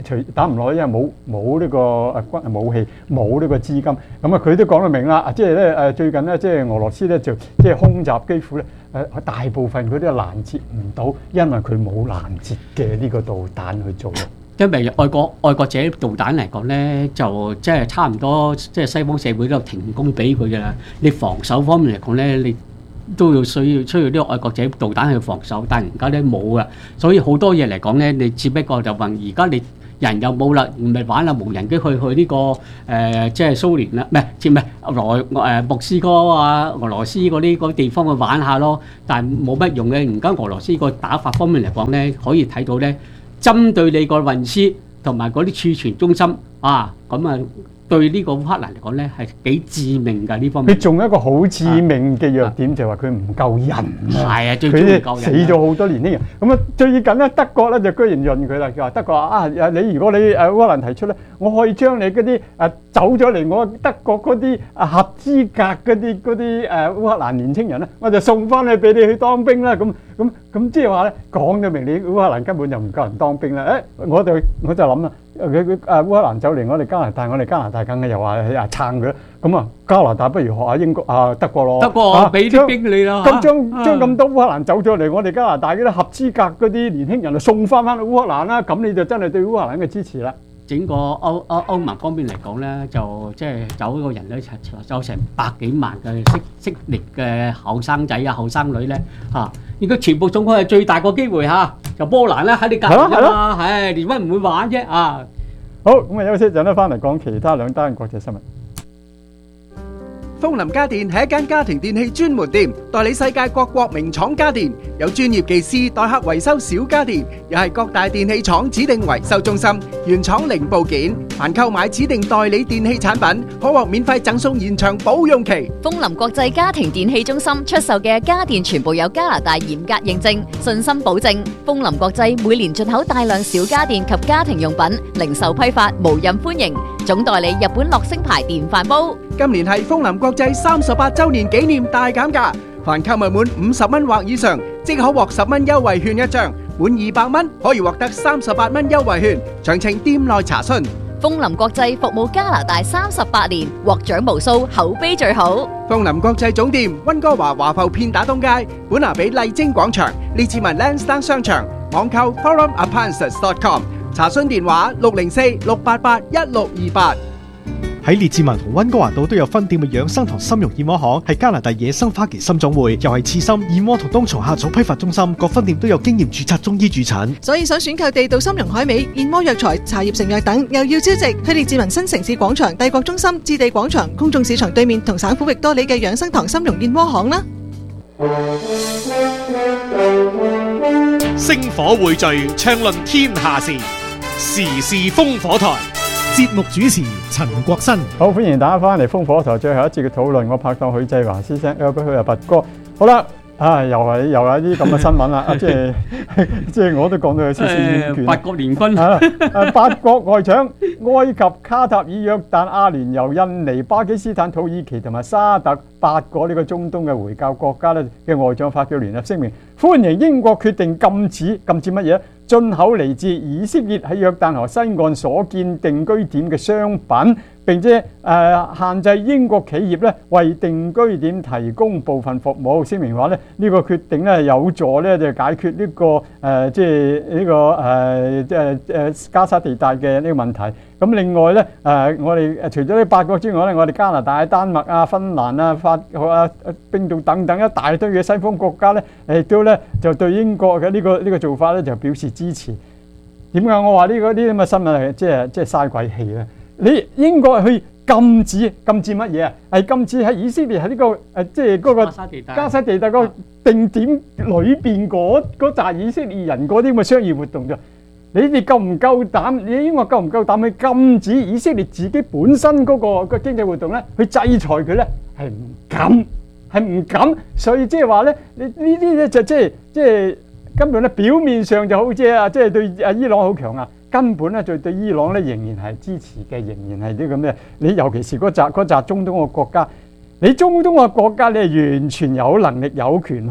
打唔落，因為冇呢個武器，冇呢個資金。咁啊，佢都講到明啦，即係咧最近咧，即係俄羅斯咧就即係空襲幾乎咧大部分佢都攔截唔到，因為佢冇攔截嘅呢個導彈去做。 因為愛國者導彈嚟講咧，就即係差唔多，即係西方社會都停工俾佢嘅啦。你防守方面嚟講咧，你都要需要呢個愛國者導彈去防守，但係而家咧冇啊，所以好多嘢嚟講咧，你只不過就問而家你人又冇啦，唔係玩啦無人機去呢個即係蘇聯啦，唔係莫斯科啊、俄羅斯嗰啲地方去玩下咯，但係冇乜用嘅。而家俄羅斯個打法方面嚟講咧，可以睇到咧，針對你個運輸同埋嗰啲儲存中心啊，咁啊對呢個烏克蘭嚟講咧係幾致命㗎呢方面。佢仲有一個好致命嘅弱點就係話佢唔夠人。 係啊，最主要唔夠人。 死咗好多年輕人。咁啊，最近咧德國咧就居然潤佢啦，佢話德國啊，你如果你烏克蘭提出咧，我可以將你嗰啲走咗嚟我德國嗰啲合資格嗰啲烏克蘭年青人咧，我就送翻去俾你去當兵啦。咁即係話咧，講咗明你烏克蘭根本就唔夠人當兵啦。我就諗啦。烏克蘭走嚟我哋加拿大，我哋加拿大梗係又話撐佢，咁啊加拿大不如學下英國德國咯， 德國俾啲兵你啦， 咁將咁多烏克蘭走咗嚟我哋加拿大嗰啲合資格嗰啲年輕人就送翻去烏克蘭啦，咁你就真係對烏克蘭嘅支持啦。 整個歐盟方面嚟講咧，就即係走個人咧，走成100幾萬嘅適齡嘅後生仔啊、後生女咧嚇，如果全部送開係最大個機會嚇，就波蘭啦喺你隔離啫嘛，唉，連乜唔會玩啫啊！ 好，咁啊休息一陣咧，翻嚟講其他兩單國際新聞。 風林家電係一間家庭電器專門店，代理世界各國名廠家電，有專業技師代客維修小家電，又係各大電器廠指定維修中心，原廠零部件。凡購買指定代理電器產品，可獲免費贈送延長保用期。 風林國際家庭電器中心出售嘅家電全部有加拿大嚴格認證，信心保證。風林國際每年進口大量小家電及家庭用品，零售批發無任歡迎。總代理日本樂聲牌電飯煲。 今年係風林國際38週年紀念大減價，凡購物滿50蚊或以上，即可獲10蚊優惠券一張；滿200蚊可以獲得38蚊優惠券。詳情店內查詢。 風林國際服務加拿大38年，獲獎無數，口碑最好。 風林國際總店溫哥華華埠片打東街，本拿比麗晶廣場，列治文 Lansdowne 商場，網購 forumappliances.com， 查詢電話604-688-1628。 喺列治文同溫哥華島都有分店嘅養生堂參茸燕窩行，係加拿大野生花旗參總會，又係刺參、燕窩同冬蟲夏草批發中心，各分店都有經驗註冊中醫駐診。 所以想選購地道參茸海味、燕窩藥材、茶葉成藥等，又要招值，去列治文新城市廣場、帝國中心、置地廣場、公眾市場對面同省府域多里嘅養生堂參茸燕窩行啦。 星火匯聚，暢論天下事，時事風火台。 節目主持陳國新， 好，歡迎大家翻嚟風火台最後一節嘅討論。我拍檔許繼華先生，佢係拔哥。好啦，又係啲咁嘅新聞啦，即係我都講到有少少厭倦。 八國聯軍， 八國外長埃及、卡塔爾、約旦、阿聯酋、印尼、巴基斯坦、土耳其同埋沙特8個呢個中東嘅回教國家咧嘅外長發表聯合聲明，歡迎英國決定禁止乜嘢？進口嚟自以色列喺約旦河西岸所建定居點嘅商品，並且限制英國企業咧為定居點提供部分服務。聲明話咧呢個決定咧有助咧就解決呢個加沙地帶嘅呢個問題。咁另外咧我哋除咗呢8個之外咧，我哋加拿大、丹麥啊、芬蘭啊、法國啊、冰島等等一大堆嘅西方國家咧，亦都咧就對英國嘅呢個做法咧就表示支持。點解我話呢啲咁嘅新聞係即係嘥鬼氣咧？你英國去禁止乜嘢啊？係禁止喺以色列喺呢個即係嗰個加沙地帶個定點裏邊嗰紮以色列人嗰啲咁嘅商業活動啫。你哋夠唔夠膽？你英國夠唔夠膽去禁止以色列自己本身嗰個經濟活動咧？去制裁佢咧？係唔敢。所以即係話咧，你呢啲咧就即係根本咧表面上就好似即係對伊朗好強啊，根本咧就對伊朗咧仍然係支持嘅，仍然係啲咁嘅。你尤其是嗰紮中東嘅國家，你中東嘅國家你係完全有能力有權去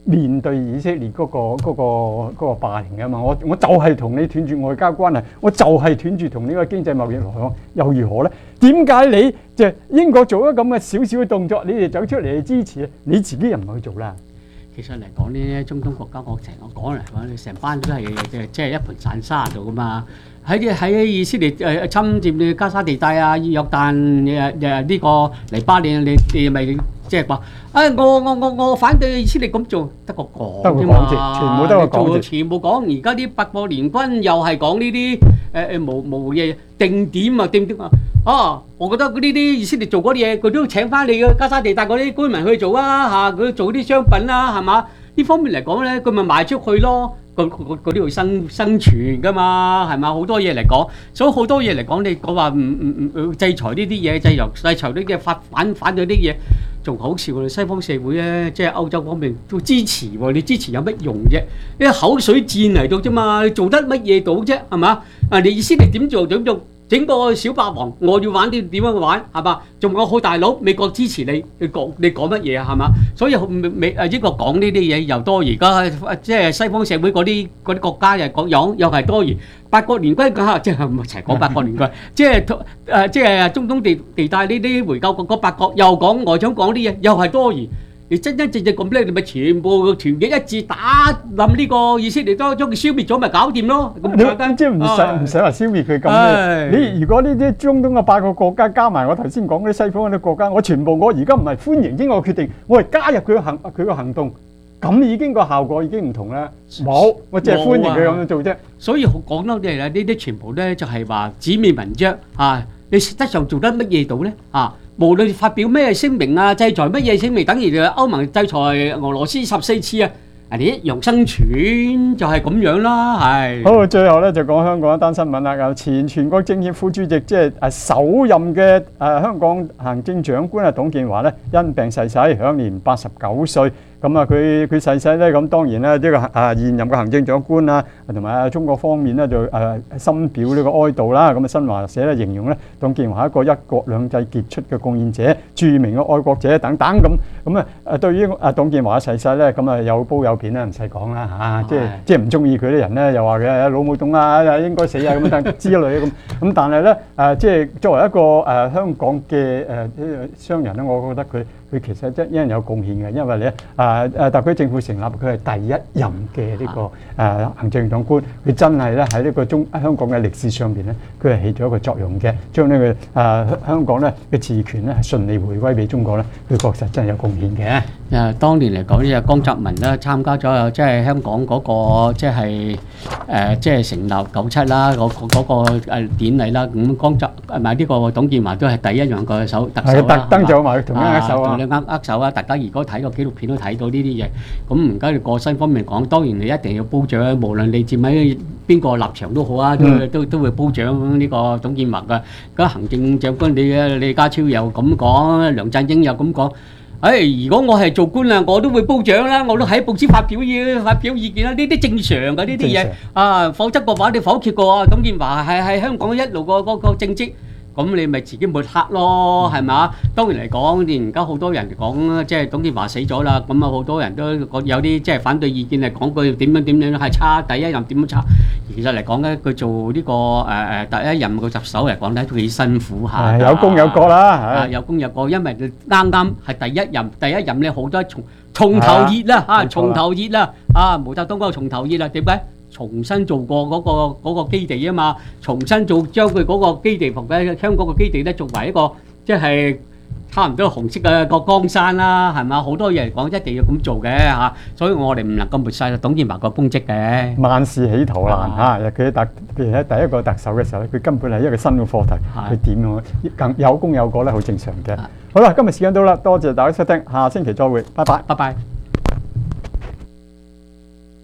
面對以色列嗰個霸凌啊嘛，我就係同你斷絕外交關係，我就係斷絕同呢個經濟貿易來往，又如何咧？點解你就英國做咗咁嘅少少嘅動作，你哋走出嚟去支持，你自己又唔去做啦？ 其實嚟講呢，中東國家我成日講嚟講，你成班都係即係一盤散沙度噶嘛。喺以色列侵佔加沙地帶啊、約旦呢個黎巴嫩，你咪即係話我反對以色列咁做，得個講啫嘛， 全部得個講， 全部講。而家啲八國聯軍又係講呢啲無嘢定點啊！我覺得呢啲以色列做嗰啲嘢，佢都請翻你嘅加沙地帶嗰啲居民去做啊嚇，佢做啲商品啦係嘛？呢方面嚟講咧，佢咪賣出去咯。嗰啲要生存噶嘛，係嘛？好多嘢嚟講，所以好多嘢嚟講，你講話唔制裁呢啲嘢，制裁呢啲反對啲嘢，仲好笑喎！西方社會咧，即係歐洲方面都支持喎，你支持有乜用啫？呢口水戰嚟到啫嘛，做得乜嘢到啫？係嘛？你以色列點做？整個小霸王，我要玩點樣玩係嘛？仲有好大佬，美國支持你，你講乜嘢啊？係嘛？所以英國講呢啲嘢又多，而家即係西方社會嗰啲國家又係多餘。八國聯軍講即係唔係齊講八國聯軍，即係中東地帶呢啲回教國嗰八國又講外長講啲嘢，又係多餘。你真正咁叻，你咪全部團結一致打冧呢個以色列，將佢消滅咗，咪搞掂咯。咁簡單， 即係唔使話消滅佢咁嘅。你如果呢啲中東嘅8個國家加埋我頭先講嗰啲西方嗰啲國家，我而家唔係歡迎英國決定，我係加入佢個行動，咁已經個效果已經唔同啦。冇，我淨係歡迎佢咁樣做啫。 所以講多啲啦，呢啲全部咧就係話紙面文章啊，你實質上做得乜嘢到咧啊？無論發表咩聲明啊，制裁乜嘢聲明，等於歐盟制裁俄羅斯14次啊，你一樣生存就係咁樣啦，係。好， 最後咧就講香港一單新聞啦。前全國政協副主席，即係首任嘅香港行政長官董建華咧，因病逝世，享年89歲。咁啊，佢逝世咧，咁當然咧，呢個現任嘅行政長官啊，同埋中國方面咧就深表呢個哀悼啦。咁啊，新華社咧形容咧，董建華係一個一國兩制傑出嘅貢獻者、著名嘅愛國者等等咁啊。對於董建華逝世咧，咁啊有褒有貶啦，唔使講啦嚇。即係唔中意佢啲人咧，又話嘅老母董啊，應該死啊咁等之類咁。咁但係咧即係作為一個香港嘅商人咧，我覺得佢其實真係有貢獻嘅，因為咧特區政府成立，佢係第一任嘅呢個行政長官，佢真係咧喺呢個香港嘅歷史上邊咧，佢係起咗一個作用嘅，將呢個香港咧嘅治權咧係順利回歸俾中國咧，佢確實真係有貢獻嘅。 當年嚟講呢，江澤民咧參加咗即係香港嗰個即係成立97啦嗰個典禮啦，咁江澤唔係呢個董建華都係第一任嘅特首啦， 特登做埋同佢握手啊！ 握手啊！大家如果睇過紀錄片都睇到呢啲嘢。咁唔緊要過身方面講，當然你一定要褒獎，無論你站喺邊個立場都好啊，都會褒獎呢個董建華嘅。咁行政長官李家超又咁講，梁振英又咁講。如果我係做官啊，我都會褒獎啦，我都喺報紙發表意見啦，呢啲正常嘅呢啲嘢啊，否則嘅話你否決過董建華係香港一路個政績。咁你咪自己抹黑咯，係咪？當然嚟講，你而家好多人講，即係董建華死咗啦，咁啊好多人都有啲即係反對意見嚟講佢點樣係差，第一任點樣差。其實嚟講咧，佢做呢個第一任個特首嚟講咧都幾辛苦下。 有功有過啦， 有功有過，因為啱啱係第一任咧好多從頭熱啦，從頭熱啦，毛澤東嗰個從頭熱啦，點解？重新做過嗰個基地啊嘛，重新將佢嗰個基地同喺香港個基地咧作為一個即係差唔多紅色嘅個江山啦，係嘛？好多嘢嚟講一定要咁做嘅嚇，所以我哋唔能夠抹曬董建華個功績嘅。 萬事起頭難嚇，佢譬如喺第一個特首嘅時候咧，佢根本係一個新嘅課題，佢點樣更有功有過咧，好正常嘅。好啦，今日時間到啦，多謝大家收聽，下星期再會，拜拜， 拜拜。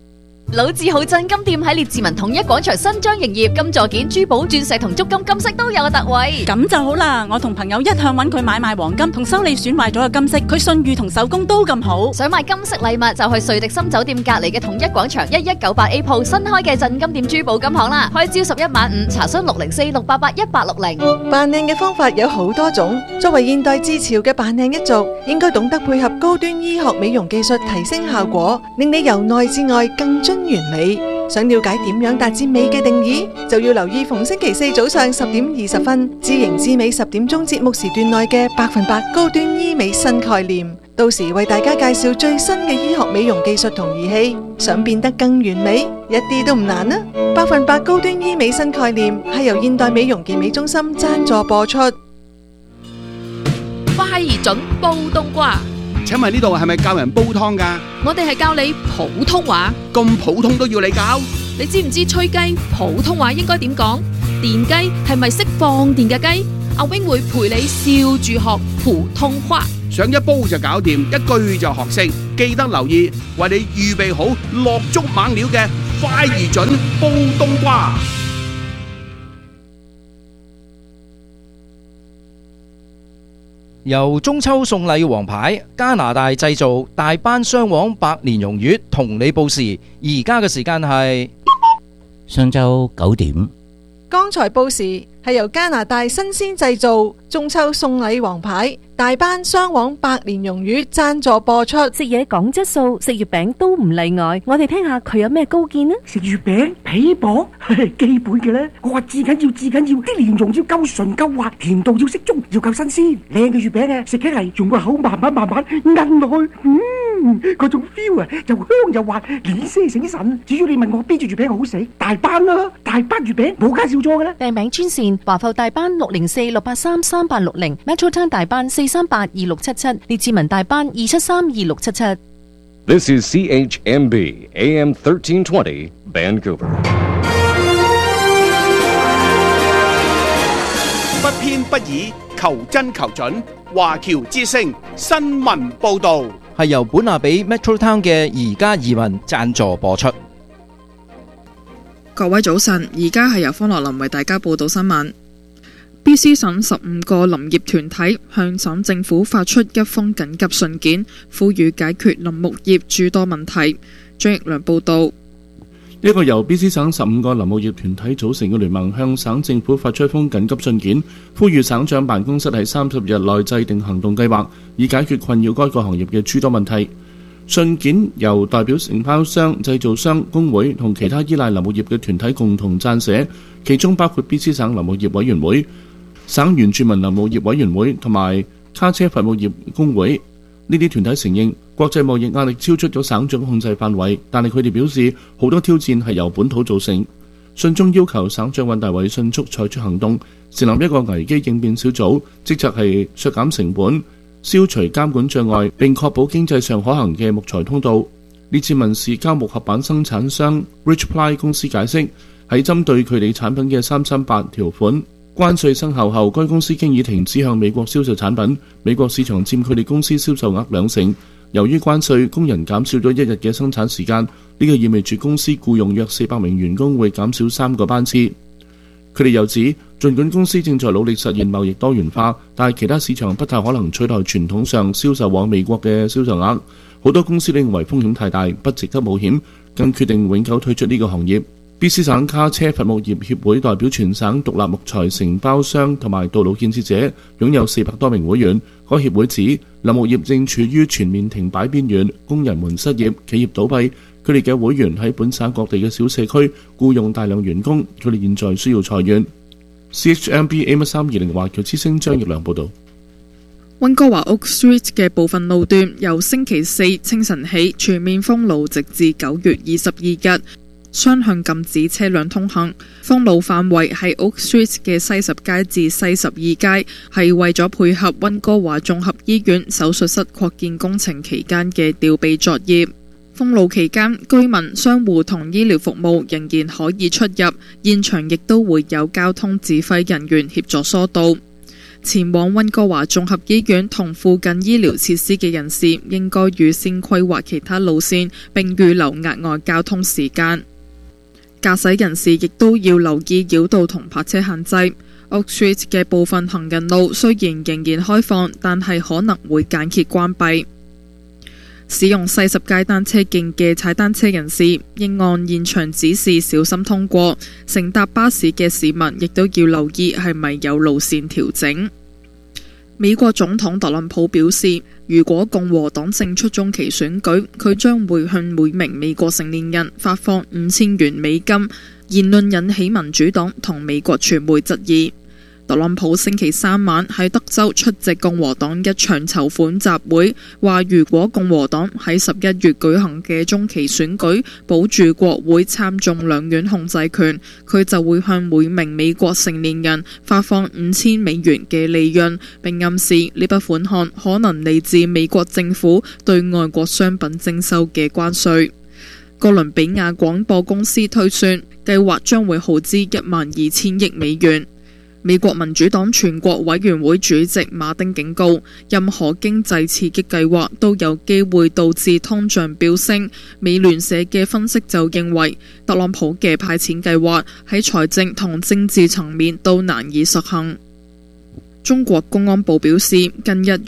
老字號振金店喺列治文統一廣場新張營業，金座件、珠寶、鑽石同足金金飾都有特惠。 咁就好啦，我同朋友一向揾佢買賣黃金同修理損壞咗嘅金飾，佢信譽同手工都咁好。 想買金飾禮物就去瑞迪森酒店隔離嘅統一廣場1198A 鋪新開嘅振金店珠寶金行啦，開朝11晚5，查詢604-688-1860。 扮靚嘅方法有好多種，作為現代至潮嘅扮靚一族，應該懂得配合高端醫學美容技術提升效果，令你由內至外更臻完美。想了解點樣達至美嘅定義，就要留意逢星期四早上10點20分，知型知美10點鐘節目時段內嘅100%高端醫美新概念，到時為大家介紹最新嘅醫學美容技術同儀器，想變得更完美，一啲都唔難啊！100%高端醫美新概念係由現代美容健美中心贊助播出。 快而準煲冬瓜。 請問呢度係咪教人煲湯㗎？ 我哋係教你普通話。 咁普通都要你教？ 你知唔知吹雞普通話應該點講？電雞係咪識放電嘅雞？阿 wing 會陪你笑住學普通話。 想一煲就搞掂，一句就學識。記得留意，為你預備好落足猛料嘅快而準煲冬瓜。 由中秋送禮王牌加拿大製造大班雙黃百年榕月同你報時，而家嘅時間係上晝9點。 剛才報時係由加拿大新鮮製造中秋送禮王牌大班雙黃百年榕月贊助播出。 食嘢講質素，食月餅都唔例外。我哋聽下佢有咩高見啊？ 食月餅皮薄，基本嘅啦。我話至緊要，啲蓮蓉要夠純夠滑，甜度要適中，要夠新鮮。靚嘅月餅啊，食起嚟用個口慢慢奀落去，嗰種 feel 啊，又香又滑，連聲醒神。至於你問我邊隻月餅好食，大班啦，大班月餅冇介紹錯嘅啦。 訂餅專線華埠大班604-683-3860 Metro Town 大班4382677，列治文大班2732677。 This is CHMB AM 1320 Vancouver。 不偏不倚，求真求準。華僑之聲新聞報導係由本亞比 Metro Town 嘅而家移民贊助播出。 各位早晨，而家係由方樂林為大家報道新聞。BC 省15個林業團體向省政府發出一封緊急信件，呼籲解決林木業諸多問題。張奕良報道。 一個由 BC 省15個林務業團體組成嘅聯盟向省政府發出一封緊急信件，呼籲省長辦公室喺30日內制定行動計劃，以解決困擾該個行業嘅諸多問題。信件由代表承包商、製造商、工會同其他依賴林務業嘅團體共同撰寫，其中包括 BC 省林務業委員會、省原住民林務業委員會同埋卡車伐木業工會。呢啲團體承認國際貿易壓力超出咗省長控制範圍，但係佢哋表示好多挑戰係由本土造成。信中要求省長尹大偉迅速採取行動，成立一個危機應變小組，職責係削減成本、消除監管障礙，並確保經濟上可行嘅木材通道。列治文市膠木合板生產商 Richply 公司解釋，喺針對佢哋產品嘅338條款關稅生效後，該公司經已停止向美國銷售產品，美國市場佔佢哋公司銷售額2成。由於關稅，工人減少咗1日嘅生產時間，呢個意味住公司僱用約400名員工會減少3個班次。佢哋又指，儘管公司正在努力實現貿易多元化，但係其他市場不太可能取代傳統上銷售往美國嘅銷售額。好多公司認為風險太大，不值得冒險，更決定永久退出呢個行業。BC 省卡車伐木業協會代表全省獨立木材承包商同埋道路建設者，擁有400多名會員。該協會指，林木業正處於全面停擺邊緣，工人們失業，企業倒閉。佢哋嘅會員喺本省各地嘅小社區僱用大量員工，佢哋現在需要裁員。CHMB AM1320華僑之聲張奕良報導。 溫哥華 Oak Street 嘅部分路段由星期四清晨起全面封路，直至9月22日。雙向禁止車輛通行，封路範圍係 Oak Street 嘅西10街至西12街，係為咗配合溫哥華綜合醫院手術室擴建工程期間嘅吊臂作業。封路期間，居民、商戶同醫療服務仍然可以出入，現場亦都會有交通指揮人員協助疏導。 前往溫哥華綜合醫院同附近醫療設施嘅人士應該預先規劃其他路線，並預留額外交通時間。駕駛人士亦都要留意繞道同泊車限制。Oak Street 嘅部分行人路雖然仍然開放，但係可能會間歇關閉。使用西十街單車徑嘅踩單車人士應按現場指示小心通過，乘搭巴士嘅市民亦都要留意係咪有路線調整。美國總統特朗普表示，如果共和黨勝出中期選舉，佢將會向每名美國成年人發放5000元美金。言論引起民主黨同美國傳媒質疑。特朗普星期三晚喺德州出席共和黨一場籌款集會，話如果共和黨喺11月舉行嘅中期選舉保住國會參眾兩院控制權，佢就會向每名美國成年人發放5000美元嘅利潤，並暗示呢筆款項可能嚟自美國政府對外國商品徵收嘅關稅。哥倫比亞廣播公司推算，計劃將會耗資12000億美元。美國民主黨全國委員會主席馬丁警告，任何經濟刺激計劃都有機會導致通脹飆升。美聯社嘅分析就認為，特朗普嘅派錢計劃喺財政同政治層面都難以實行。中國公安部表示，近日